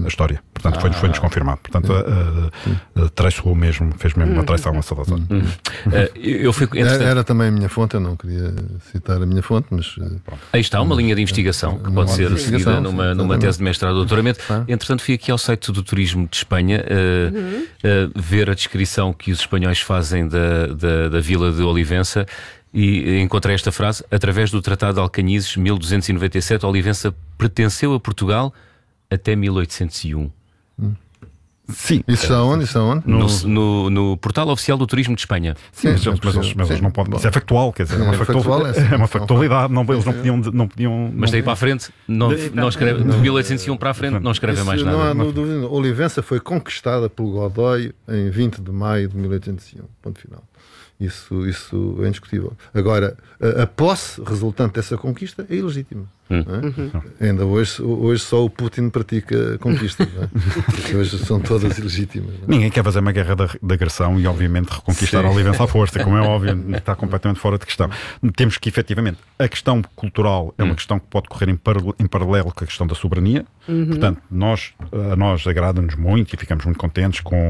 na história. Portanto, ah, foi-nos foi confirmado. Portanto, uh, uh, traiçoou mesmo, fez mesmo uma traição a Salazar. Hum. Uh, eu fui, era, era também a minha fonte, eu não queria citar a minha fonte, mas... Uh, Aí está uma linha de investigação que pode ser seguida numa, numa tese de mestrado ou doutoramento. Ah. Entretanto, fui aqui ao site do Turismo de Espanha uh, uhum. uh, ver a descrição que os espanhóis fazem da, da, da vila de Olivença. E encontrei esta frase: através do Tratado de Alcanizes, mil duzentos e noventa e sete, Olivença pertenceu a Portugal até mil oitocentos e um. Hum. Sim. Isso está onde? Isso está onde? No, no, no portal oficial do Turismo de Espanha. Sim, sim, mas, eles, mas eles não podem. Isso é factual, quer dizer, é uma, é factual, é uma factualidade. Não, eles não podiam. Não podiam mas daí para a frente, não, não escreve, de mil oitocentos e um para a frente, não escreve mais nada. Não há no dúvida. Olivença foi conquistada pelo Godoy em vinte de maio de mil oitocentos e um. Ponto final. Isso, isso é indiscutível. Agora, a, a posse resultante dessa conquista é ilegítima. Hum. Não é? Uhum. Ainda hoje, hoje só o Putin pratica conquistas. Não é? Hoje são todas ilegítimas. Não é? Ninguém quer fazer uma guerra de agressão e, obviamente, reconquistar Sim. a Olivença à força, como é óbvio, está completamente fora de questão. Temos que, efetivamente, a questão cultural é uma hum. questão que pode correr em, par em paralelo com a questão da soberania. Uhum. Portanto, nós, a nós agrada-nos muito e ficamos muito contentes com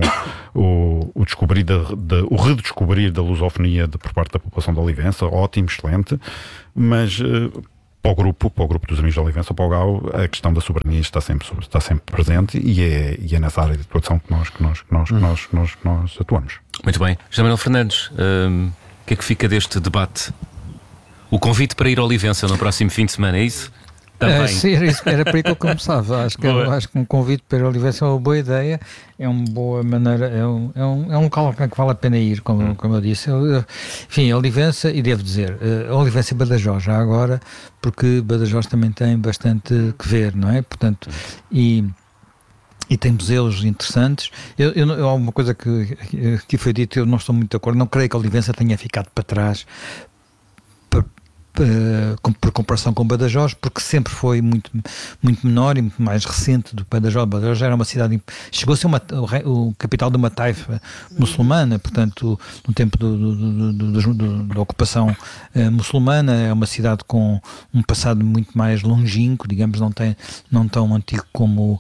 o, o, descobrir de, de, o redescobrir da lusofonia de, por parte da população de Olivença. Ótimo, excelente, mas uh, para o grupo, para o grupo dos amigos de Olivença, para o G A U, a questão da soberania está sempre, está sempre presente e é, e é nessa área de atuação que nós, que nós, que nós, uhum. que nós, que nós, que nós atuamos. Muito bem. José Manuel Fernandes, um, o que é que fica deste debate? O convite para ir a Olivença no próximo fim de semana, é isso? É, sim, era, isso, era por aí que eu começava. Acho que, acho que um convite para Olivença é uma boa ideia, é uma boa maneira, é um, é um, é um local que vale a pena ir, como, como eu disse. Eu, enfim, Olivença, e devo dizer, uh, Olivença e Badajoz, já agora, porque Badajoz também tem bastante que ver, não é? Portanto, e. E tem museus interessantes. Eu, eu, eu, há uma coisa que, que foi dito, eu não estou muito de acordo, não creio que a Olivença tenha ficado para trás para, para, por comparação com Badajoz, porque sempre foi muito, muito menor e muito mais recente do que Badajoz. Badajoz era uma cidade, chegou a ser uma, o, o capital de uma taifa muçulmana, portanto, no tempo do, do, do, do, do, da ocupação uh, muçulmana. É uma cidade com um passado muito mais longínquo, digamos, não, tem, não tão antigo como,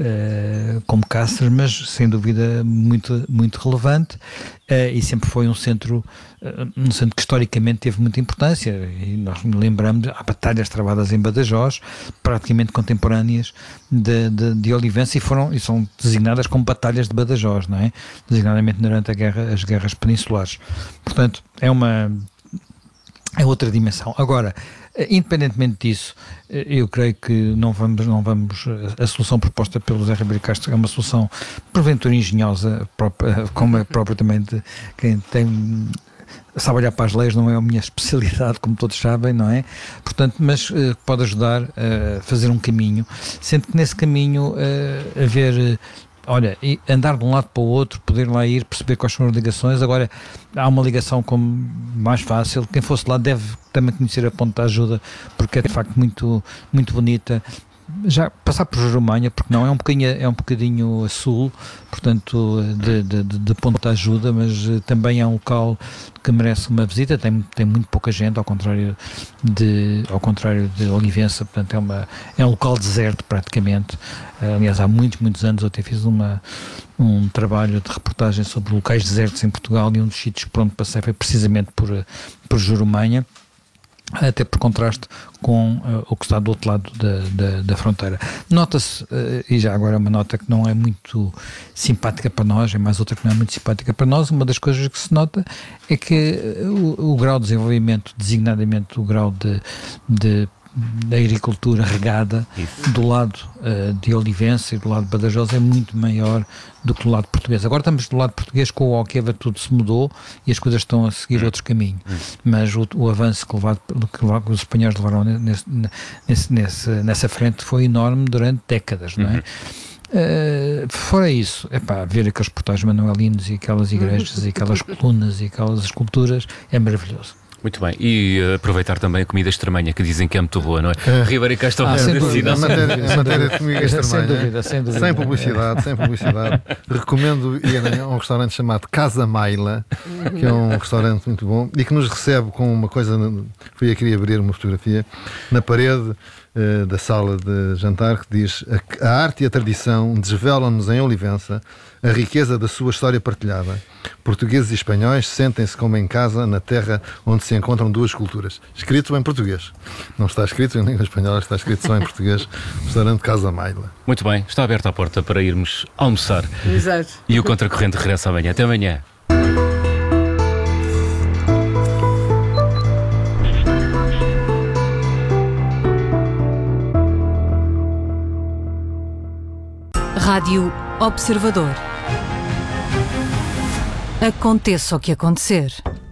uh, como Cáceres, mas sem dúvida muito, muito relevante. Uh, e sempre foi um centro, uh, um centro que historicamente teve muita importância, e nós lembramos, há batalhas travadas em Badajoz, praticamente contemporâneas de, de, de Olivença, e, foram, e são designadas como batalhas de Badajoz, não é? Designadamente durante a guerra, as guerras peninsulares. Portanto, é uma é outra dimensão. Agora, independentemente disso, eu creio que não vamos, não vamos, a solução proposta pelo José Ribeiro Castro é uma solução porventura engenhosa, própria, como é própria também de quem tem, sabe olhar para as leis, não é a minha especialidade, como todos sabem, não é? Portanto, mas uh, pode ajudar a fazer um caminho, sendo que nesse caminho uh, haver... Uh, olha, e andar de um lado para o outro, poder lá ir, perceber quais são as ligações. Agora, há uma ligação como mais fácil. Quem fosse lá deve também conhecer a Ponte da Ajuda, porque é de facto muito, muito bonita. Já passar por Jurumanha, porque não, é um bocadinho, é um bocadinho a sul, portanto, de, de, de Ponte da Ajuda, mas também é um local que merece uma visita. Tem, tem muito pouca gente, ao contrário de, ao contrário de Olivença, portanto, é, uma, é um local deserto praticamente. Aliás, há muitos, muitos anos eu até fiz uma, um trabalho de reportagem sobre locais desertos em Portugal, e um dos sítios por onde passei foi precisamente por, por Jurumanha, até por contraste com uh, o que está do outro lado da, da, da fronteira. Nota-se, uh, e já agora uma nota que não é muito simpática para nós, é mais outra que não é muito simpática para nós, uma das coisas que se nota é que uh, o, o grau de desenvolvimento, designadamente o grau de, de da agricultura regada, isso, do lado uh, de Olivença e do lado de Badajoz é muito maior do que do lado português. Agora estamos do lado português, com o Alqueva tudo se mudou e as coisas estão a seguir hum. outro caminho, hum. mas o, o avanço que, levado, que, levado, que os espanhóis levaram nesse, nesse, nesse, nessa frente foi enorme durante décadas, não é? Uhum. Uh, fora isso, é pá, ver aqueles portais manuelinos e aquelas igrejas e aquelas colunas e aquelas esculturas é maravilhoso. Muito bem, e uh, aproveitar também a comida extremanha, que dizem que é muito boa, não é? é. Ribeiro Castro, ah, sem dúvida, sem dúvida, matéria de comida extremanha, sem dúvida, sem dúvida, sem publicidade, sem publicidade. Recomendo ir a um restaurante chamado Casa Maila, que é um restaurante muito bom e que nos recebe com uma coisa. Fui aqui abrir uma fotografia na parede. uh, da sala de jantar, que diz: a, a arte e a tradição desvelam-nos em Olivença a riqueza da sua história partilhada. Portugueses e espanhóis sentem-se como em casa na terra onde se encontram duas culturas. Escrito em português. Não está escrito em língua espanhola, está escrito só em português. Restaurante Casa Maila. Muito bem, está aberta a porta para irmos almoçar. Exato. E o Contracorrente regressa amanhã. Até amanhã. Rádio Observador. Aconteça o que acontecer.